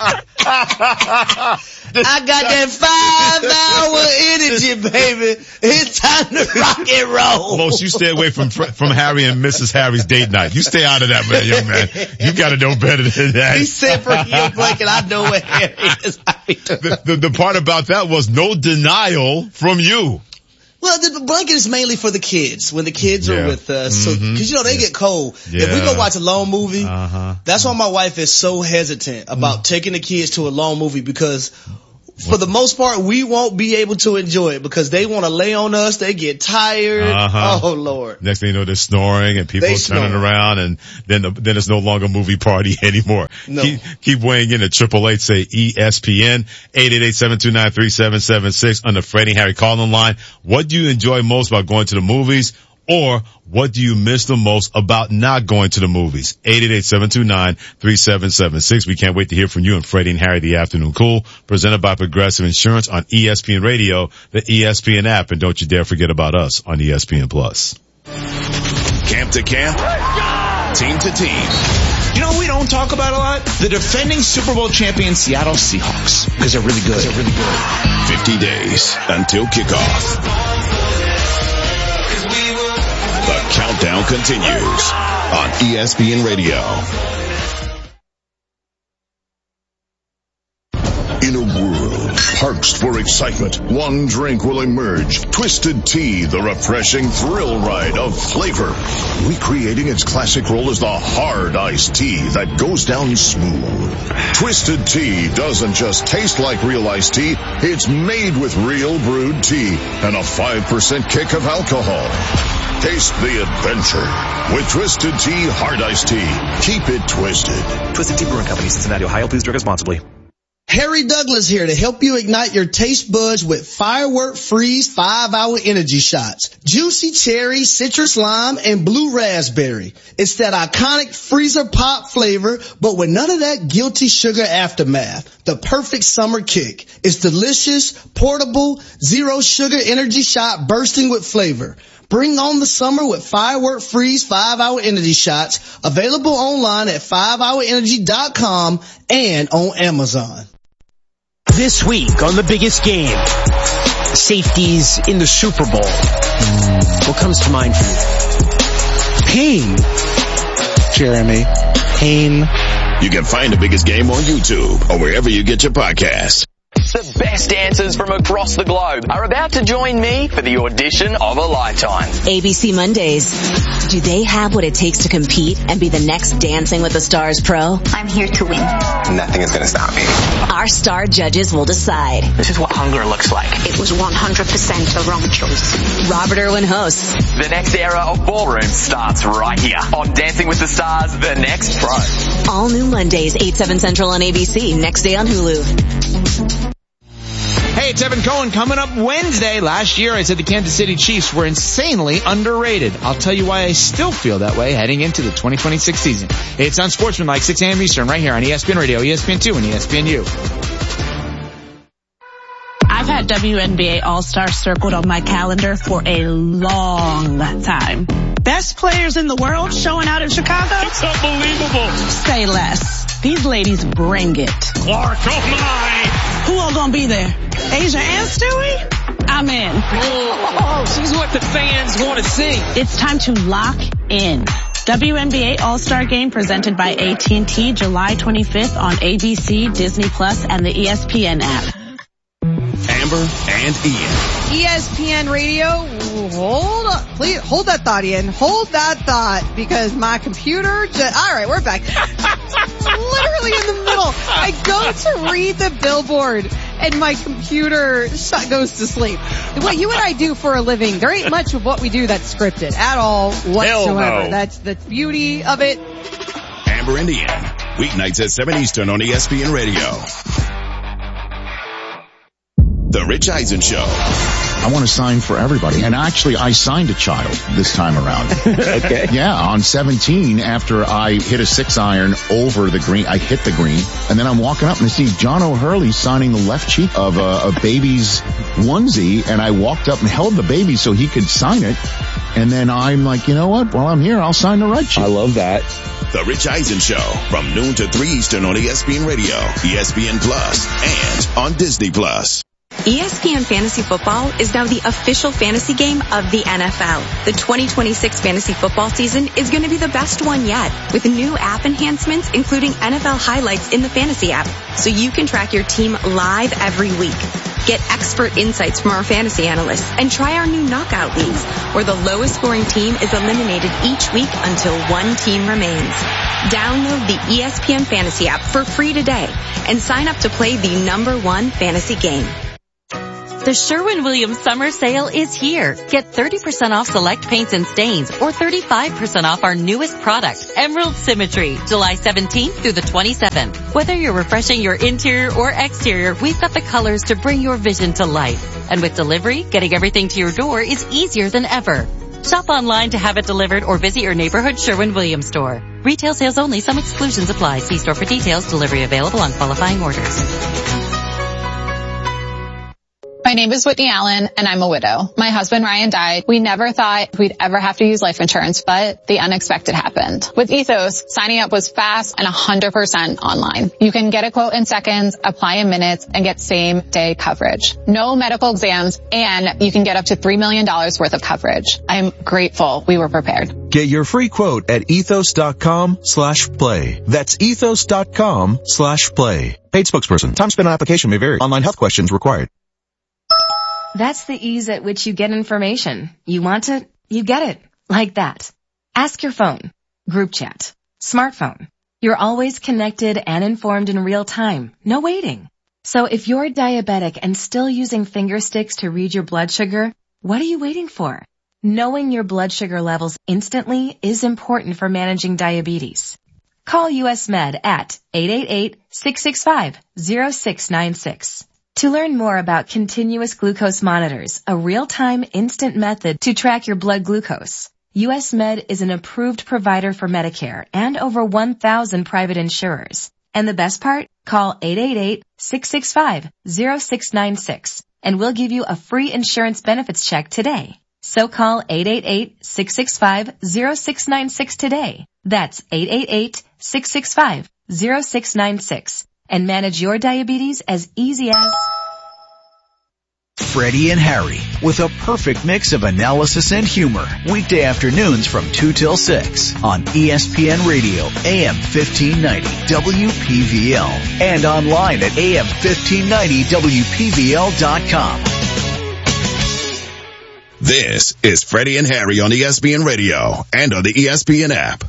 Speaker 7: I got that five hour energy, baby. It's time to rock and roll.
Speaker 1: Most you stay away from from Harry and Missus Harry's date night. You stay out of that, man, young man. You got to know better than that.
Speaker 7: He said for you, blanket, I know what Harry is.
Speaker 1: The, the, the part about that was no denial from you.
Speaker 7: Well, the blanket is mainly for the kids when the kids
Speaker 1: Yeah.
Speaker 7: are with us. So,
Speaker 1: Mhm.
Speaker 7: cause you know, they get cold. If we
Speaker 1: Yeah.
Speaker 7: go watch a long movie,
Speaker 1: Uh-huh.
Speaker 7: that's why my wife is so hesitant about
Speaker 1: Mm.
Speaker 7: taking the kids to a long movie, because for the most part, we won't be able to enjoy it because they want to lay on us. They get tired.
Speaker 1: Uh-huh.
Speaker 7: Oh, Lord.
Speaker 1: Next thing you know, they're snoring and people
Speaker 7: They
Speaker 1: are turning
Speaker 7: snore.
Speaker 1: around, and then the, then it's no longer a movie party anymore.
Speaker 7: No.
Speaker 1: Keep, keep weighing in at triple eight, say E S P N, eight eight eight, seven two nine, three seven seven six on the Freddie Harry call-in line. What do you enjoy most about going to the movies? Or what do you miss the most about not going to the movies? eight eight eight, seven two nine, three seven seven six. We can't wait to hear from you and Freddie and Harry, the Afternoon Cool, presented by Progressive Insurance on E S P N Radio, the E S P N app, and don't you dare forget about us on E S P N Plus.
Speaker 2: Camp to camp, team to team.
Speaker 12: You know what we don't talk about a lot? The defending Super Bowl champion Seattle Seahawks. Because they're really good. They're really good.
Speaker 2: fifty days until kickoff. The countdown continues on E S P N Radio. In a world parched for excitement, one drink will emerge. Twisted Tea, the refreshing thrill ride of flavor. Recreating its classic role as the hard iced tea that goes down smooth. Twisted Tea doesn't just taste like real iced tea, it's made with real brewed tea and a five percent kick of alcohol. Taste the adventure with Twisted Tea Hard Iced Tea. Keep it twisted.
Speaker 13: Twisted Tea Brewing Company, Cincinnati, Ohio. Please drink responsibly.
Speaker 7: Harry Douglas here to help you ignite your taste buds with Firework Freeze five hour energy shots. Juicy cherry, citrus lime, and blue raspberry. It's that iconic freezer pop flavor, but with none of that guilty sugar aftermath. The perfect summer kick. It's delicious, portable, zero sugar energy shot bursting with flavor. Bring on the summer with Firework Freeze five hour energy shots. Available online at five hour energy dot com and on Amazon.
Speaker 14: This week on the biggest game, safeties in the Super Bowl. What comes to mind for you?
Speaker 13: Pain. Jeremy. Pain.
Speaker 2: You can find the biggest game on YouTube or wherever you get your podcasts.
Speaker 15: The best dancers from across the globe are about to join me for the audition of a lifetime.
Speaker 16: A B C Mondays. Do they have what it takes to compete and be the next Dancing with the Stars pro? I'm here to win.
Speaker 15: Nothing is going to stop me.
Speaker 16: Our star judges will decide.
Speaker 15: This is what hunger looks like.
Speaker 16: It was one hundred percent a wrong choice. Robert Irwin hosts.
Speaker 15: The next era of ballroom starts right here on Dancing with the Stars, the next pro.
Speaker 16: All new Mondays, eight, seven Central on A B C. Next day on Hulu.
Speaker 26: Hey, it's Evan Cohen. Coming up Wednesday. Last year I said the Kansas City Chiefs were insanely underrated. I'll tell you why I still feel that way heading into the twenty twenty-six season. It's Unsportsmanlike, six a.m. Eastern, right here on E S P N Radio, E S P N two, and E S P N U.
Speaker 27: I've had W N B A All-Star circled on my calendar for a long time. Best players in the world showing out in Chicago?
Speaker 28: It's unbelievable.
Speaker 27: Say less. These ladies bring it.
Speaker 28: Clark, oh my.
Speaker 27: Who all gonna be there? Asia and Stewie? I'm in.
Speaker 28: Oh, she's what the fans want to see.
Speaker 27: It's time to lock in. W N B A All-Star Game presented by A T and T July twenty-fifth on A B C, Disney Plus, and the E S P N app.
Speaker 2: Amber and Ian.
Speaker 29: E S P N Radio, hold on, please, hold that thought, Ian. Hold that thought, because my computer just, alright, we're back. Literally in the middle. I go to read the billboard, and my computer shut, goes to sleep. What you and I do for a living, there ain't much of what we do that's scripted at all whatsoever.
Speaker 2: Hell no.
Speaker 29: That's the beauty of it.
Speaker 2: Amber and Ian. Weeknights at seven Eastern on E S P N Radio. The Rich Eisen Show.
Speaker 6: I want to sign for everybody. And actually, I signed a child this time around.
Speaker 17: Okay.
Speaker 6: Yeah, on seventeen, after I hit a six iron over the green, I hit the green, and then I'm walking up and I see John O'Hurley signing the left cheek of a, a baby's onesie, and I walked up and held the baby so he could sign it. And then I'm like, you know what? While I'm here, I'll sign the right cheek.
Speaker 17: I love that.
Speaker 2: The Rich Eisen Show from noon to three Eastern on E S P N Radio, E S P N Plus, and on Disney Plus.
Speaker 18: E S P N Fantasy Football is now the official fantasy game of the N F L. The twenty twenty-six fantasy football season is going to be the best one yet, with new app enhancements including N F L highlights in the fantasy app, so you can track your team live every week. Get expert insights from our fantasy analysts and try our new knockout leagues, where the lowest scoring team is eliminated each week until one team remains. Download the E S P N Fantasy app for free today and sign up to play the number one fantasy game.
Speaker 19: The Sherwin-Williams summer sale is here. Get thirty percent off select paints and stains or thirty-five percent off our newest product, Emerald Symmetry, July seventeenth through the twenty-seventh. Whether you're refreshing your interior or exterior, we've got the colors to bring your vision to life. And with delivery, getting everything to your door is easier than ever. Shop online to have it delivered or visit your neighborhood Sherwin-Williams store. Retail sales only. Some exclusions apply. See store for details. Delivery available on qualifying orders.
Speaker 20: My name is Whitney Allen, and I'm a widow. My husband, Ryan, died. We never thought we'd ever have to use life insurance, but the unexpected happened. With Ethos, signing up was fast and one hundred percent online. You can get a quote in seconds, apply in minutes, and get same-day coverage. No medical exams, and you can get up to three million dollars worth of coverage. I'm grateful we were prepared.
Speaker 21: Get your free quote at ethos.com slash play. That's ethos.com slash play. Paid spokesperson. Time spent on application may vary. Online health questions required.
Speaker 22: That's the ease at which you get information. You want it, you get it. Like that. Ask your phone. Group chat. Smartphone. You're always connected and informed in real time. No waiting. So if you're diabetic and still using finger sticks to read your blood sugar, what are you waiting for? Knowing your blood sugar levels instantly is important for managing diabetes. Call U S Med at eight eight eight, six six five, zero six nine six. To learn more about continuous glucose monitors, a real-time instant method to track your blood glucose, U S Med is an approved provider for Medicare and over one thousand private insurers. And the best part? Call eight eight eight, six six five, zero six nine six and we'll give you a free insurance benefits check today. So call eight eight eight, six six five, zero six nine six today. That's eight eight eight, six six five, zero six nine six. And manage your diabetes as easy as
Speaker 12: Freddie and Harry, with a perfect mix of analysis and humor. Weekday afternoons from two till six on E S P N Radio, A M fifteen ninety, W P V L. And online at A M fifteen ninety W P V L dot com.
Speaker 2: This is Freddie and Harry on E S P N Radio and on the E S P N app.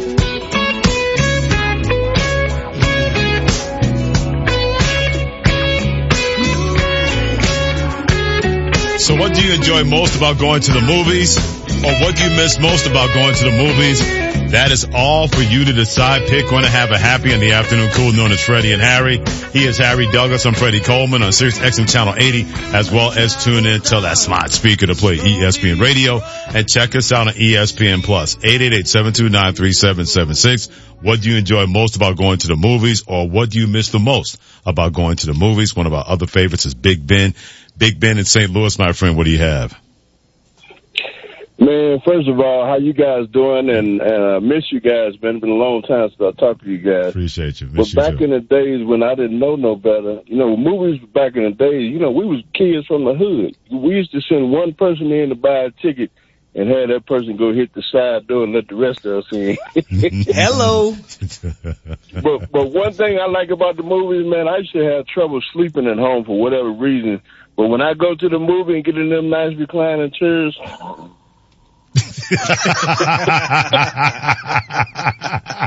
Speaker 1: So what do you enjoy most about going to the movies? Or what do you miss most about going to the movies? That is all for you to decide. Pick one to have a happy in the afternoon cool known as Freddie and Harry. He is Harry Douglas. I'm Freddie Coleman on Sirius X M Channel eighty, as well as tune in to that smart speaker to play E S P N Radio. And check us out on E S P N Plus, eight eight eight, seven two nine, three seven seven six. What do you enjoy most about going to the movies, or what do you miss the most about going to the movies? One of our other favorites is Big Ben. Big Ben in Saint Louis, my friend, what do you have?
Speaker 25: Man, first of all, how you guys doing? And uh, miss you guys, man. It's been a long time since I talked to you guys.
Speaker 1: Appreciate you.
Speaker 25: But
Speaker 1: Miss
Speaker 25: back
Speaker 1: you
Speaker 25: in the days when I didn't know no better, you know, movies back in the days, you know, we was kids from the hood. We used to send one person in to buy a ticket and have that person go hit the side door and let the rest of us in.
Speaker 7: Hello.
Speaker 25: but but one thing I like about the movies, man, I used to have trouble sleeping at home for whatever reason. But when I go to the movie and get in them nice reclining chairs,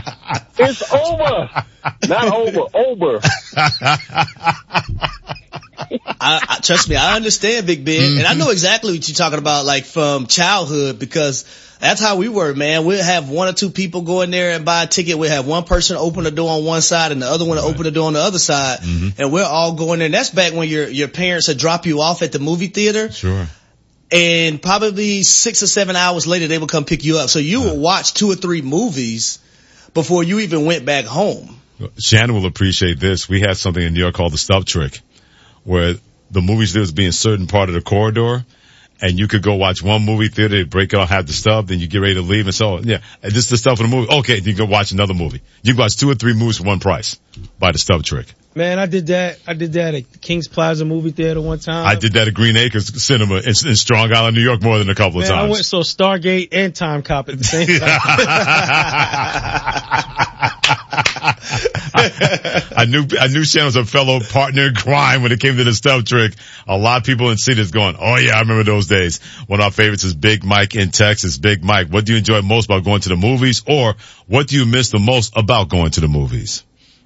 Speaker 25: it's over. Not over, over.
Speaker 7: I, I, trust me, I understand, Big Ben. Mm-hmm. And I know exactly what you're talking about, like from childhood, because that's how we were, man. We'll have one or two people go in there and buy a ticket. We'll have one person open the door on one side and the other one right. open the door on the other side. Mm-hmm. And we're all going there. That's back when your, your parents would drop you off at the movie theater.
Speaker 1: Sure.
Speaker 7: And probably six or seven hours later, they would come pick you up. So you yeah. would watch two or three movies before you even went back home.
Speaker 1: Shannon will appreciate this. We had something in New York called the Stub Trick, where the movie theater would be in a certain part of the corridor, and you could go watch one movie theater, break it out, have the stub, then you get ready to leave, and so, yeah, this is the stuff in the movie. Okay, you can go watch another movie. You can watch two or three movies for one price by the Stub Trick.
Speaker 3: Man, I did that. I did that at Kings Plaza movie theater one time.
Speaker 1: I did that at Green Acres Cinema in, in Strong Island, New York, more than a couple
Speaker 3: Man,
Speaker 1: of times.
Speaker 3: I went so Stargate and Time Cop at the same time.
Speaker 1: I knew I knew Shannon was a fellow partner in crime when it came to the Stub Trick. A lot of people in cities going, oh yeah, I remember those days. One of our favorites is Big Mike in Texas. Big Mike, what do you enjoy most about going to the movies, or what do you miss the most about going to the movies?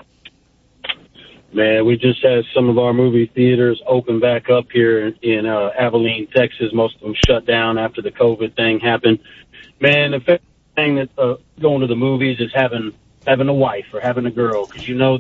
Speaker 4: Man, we just had some of our movie theaters open back up here in, in uh, Abilene, Texas. Most of them shut down after the COVID thing happened. Man, the thing that uh, going to the movies is having having a wife or having a girl, because you know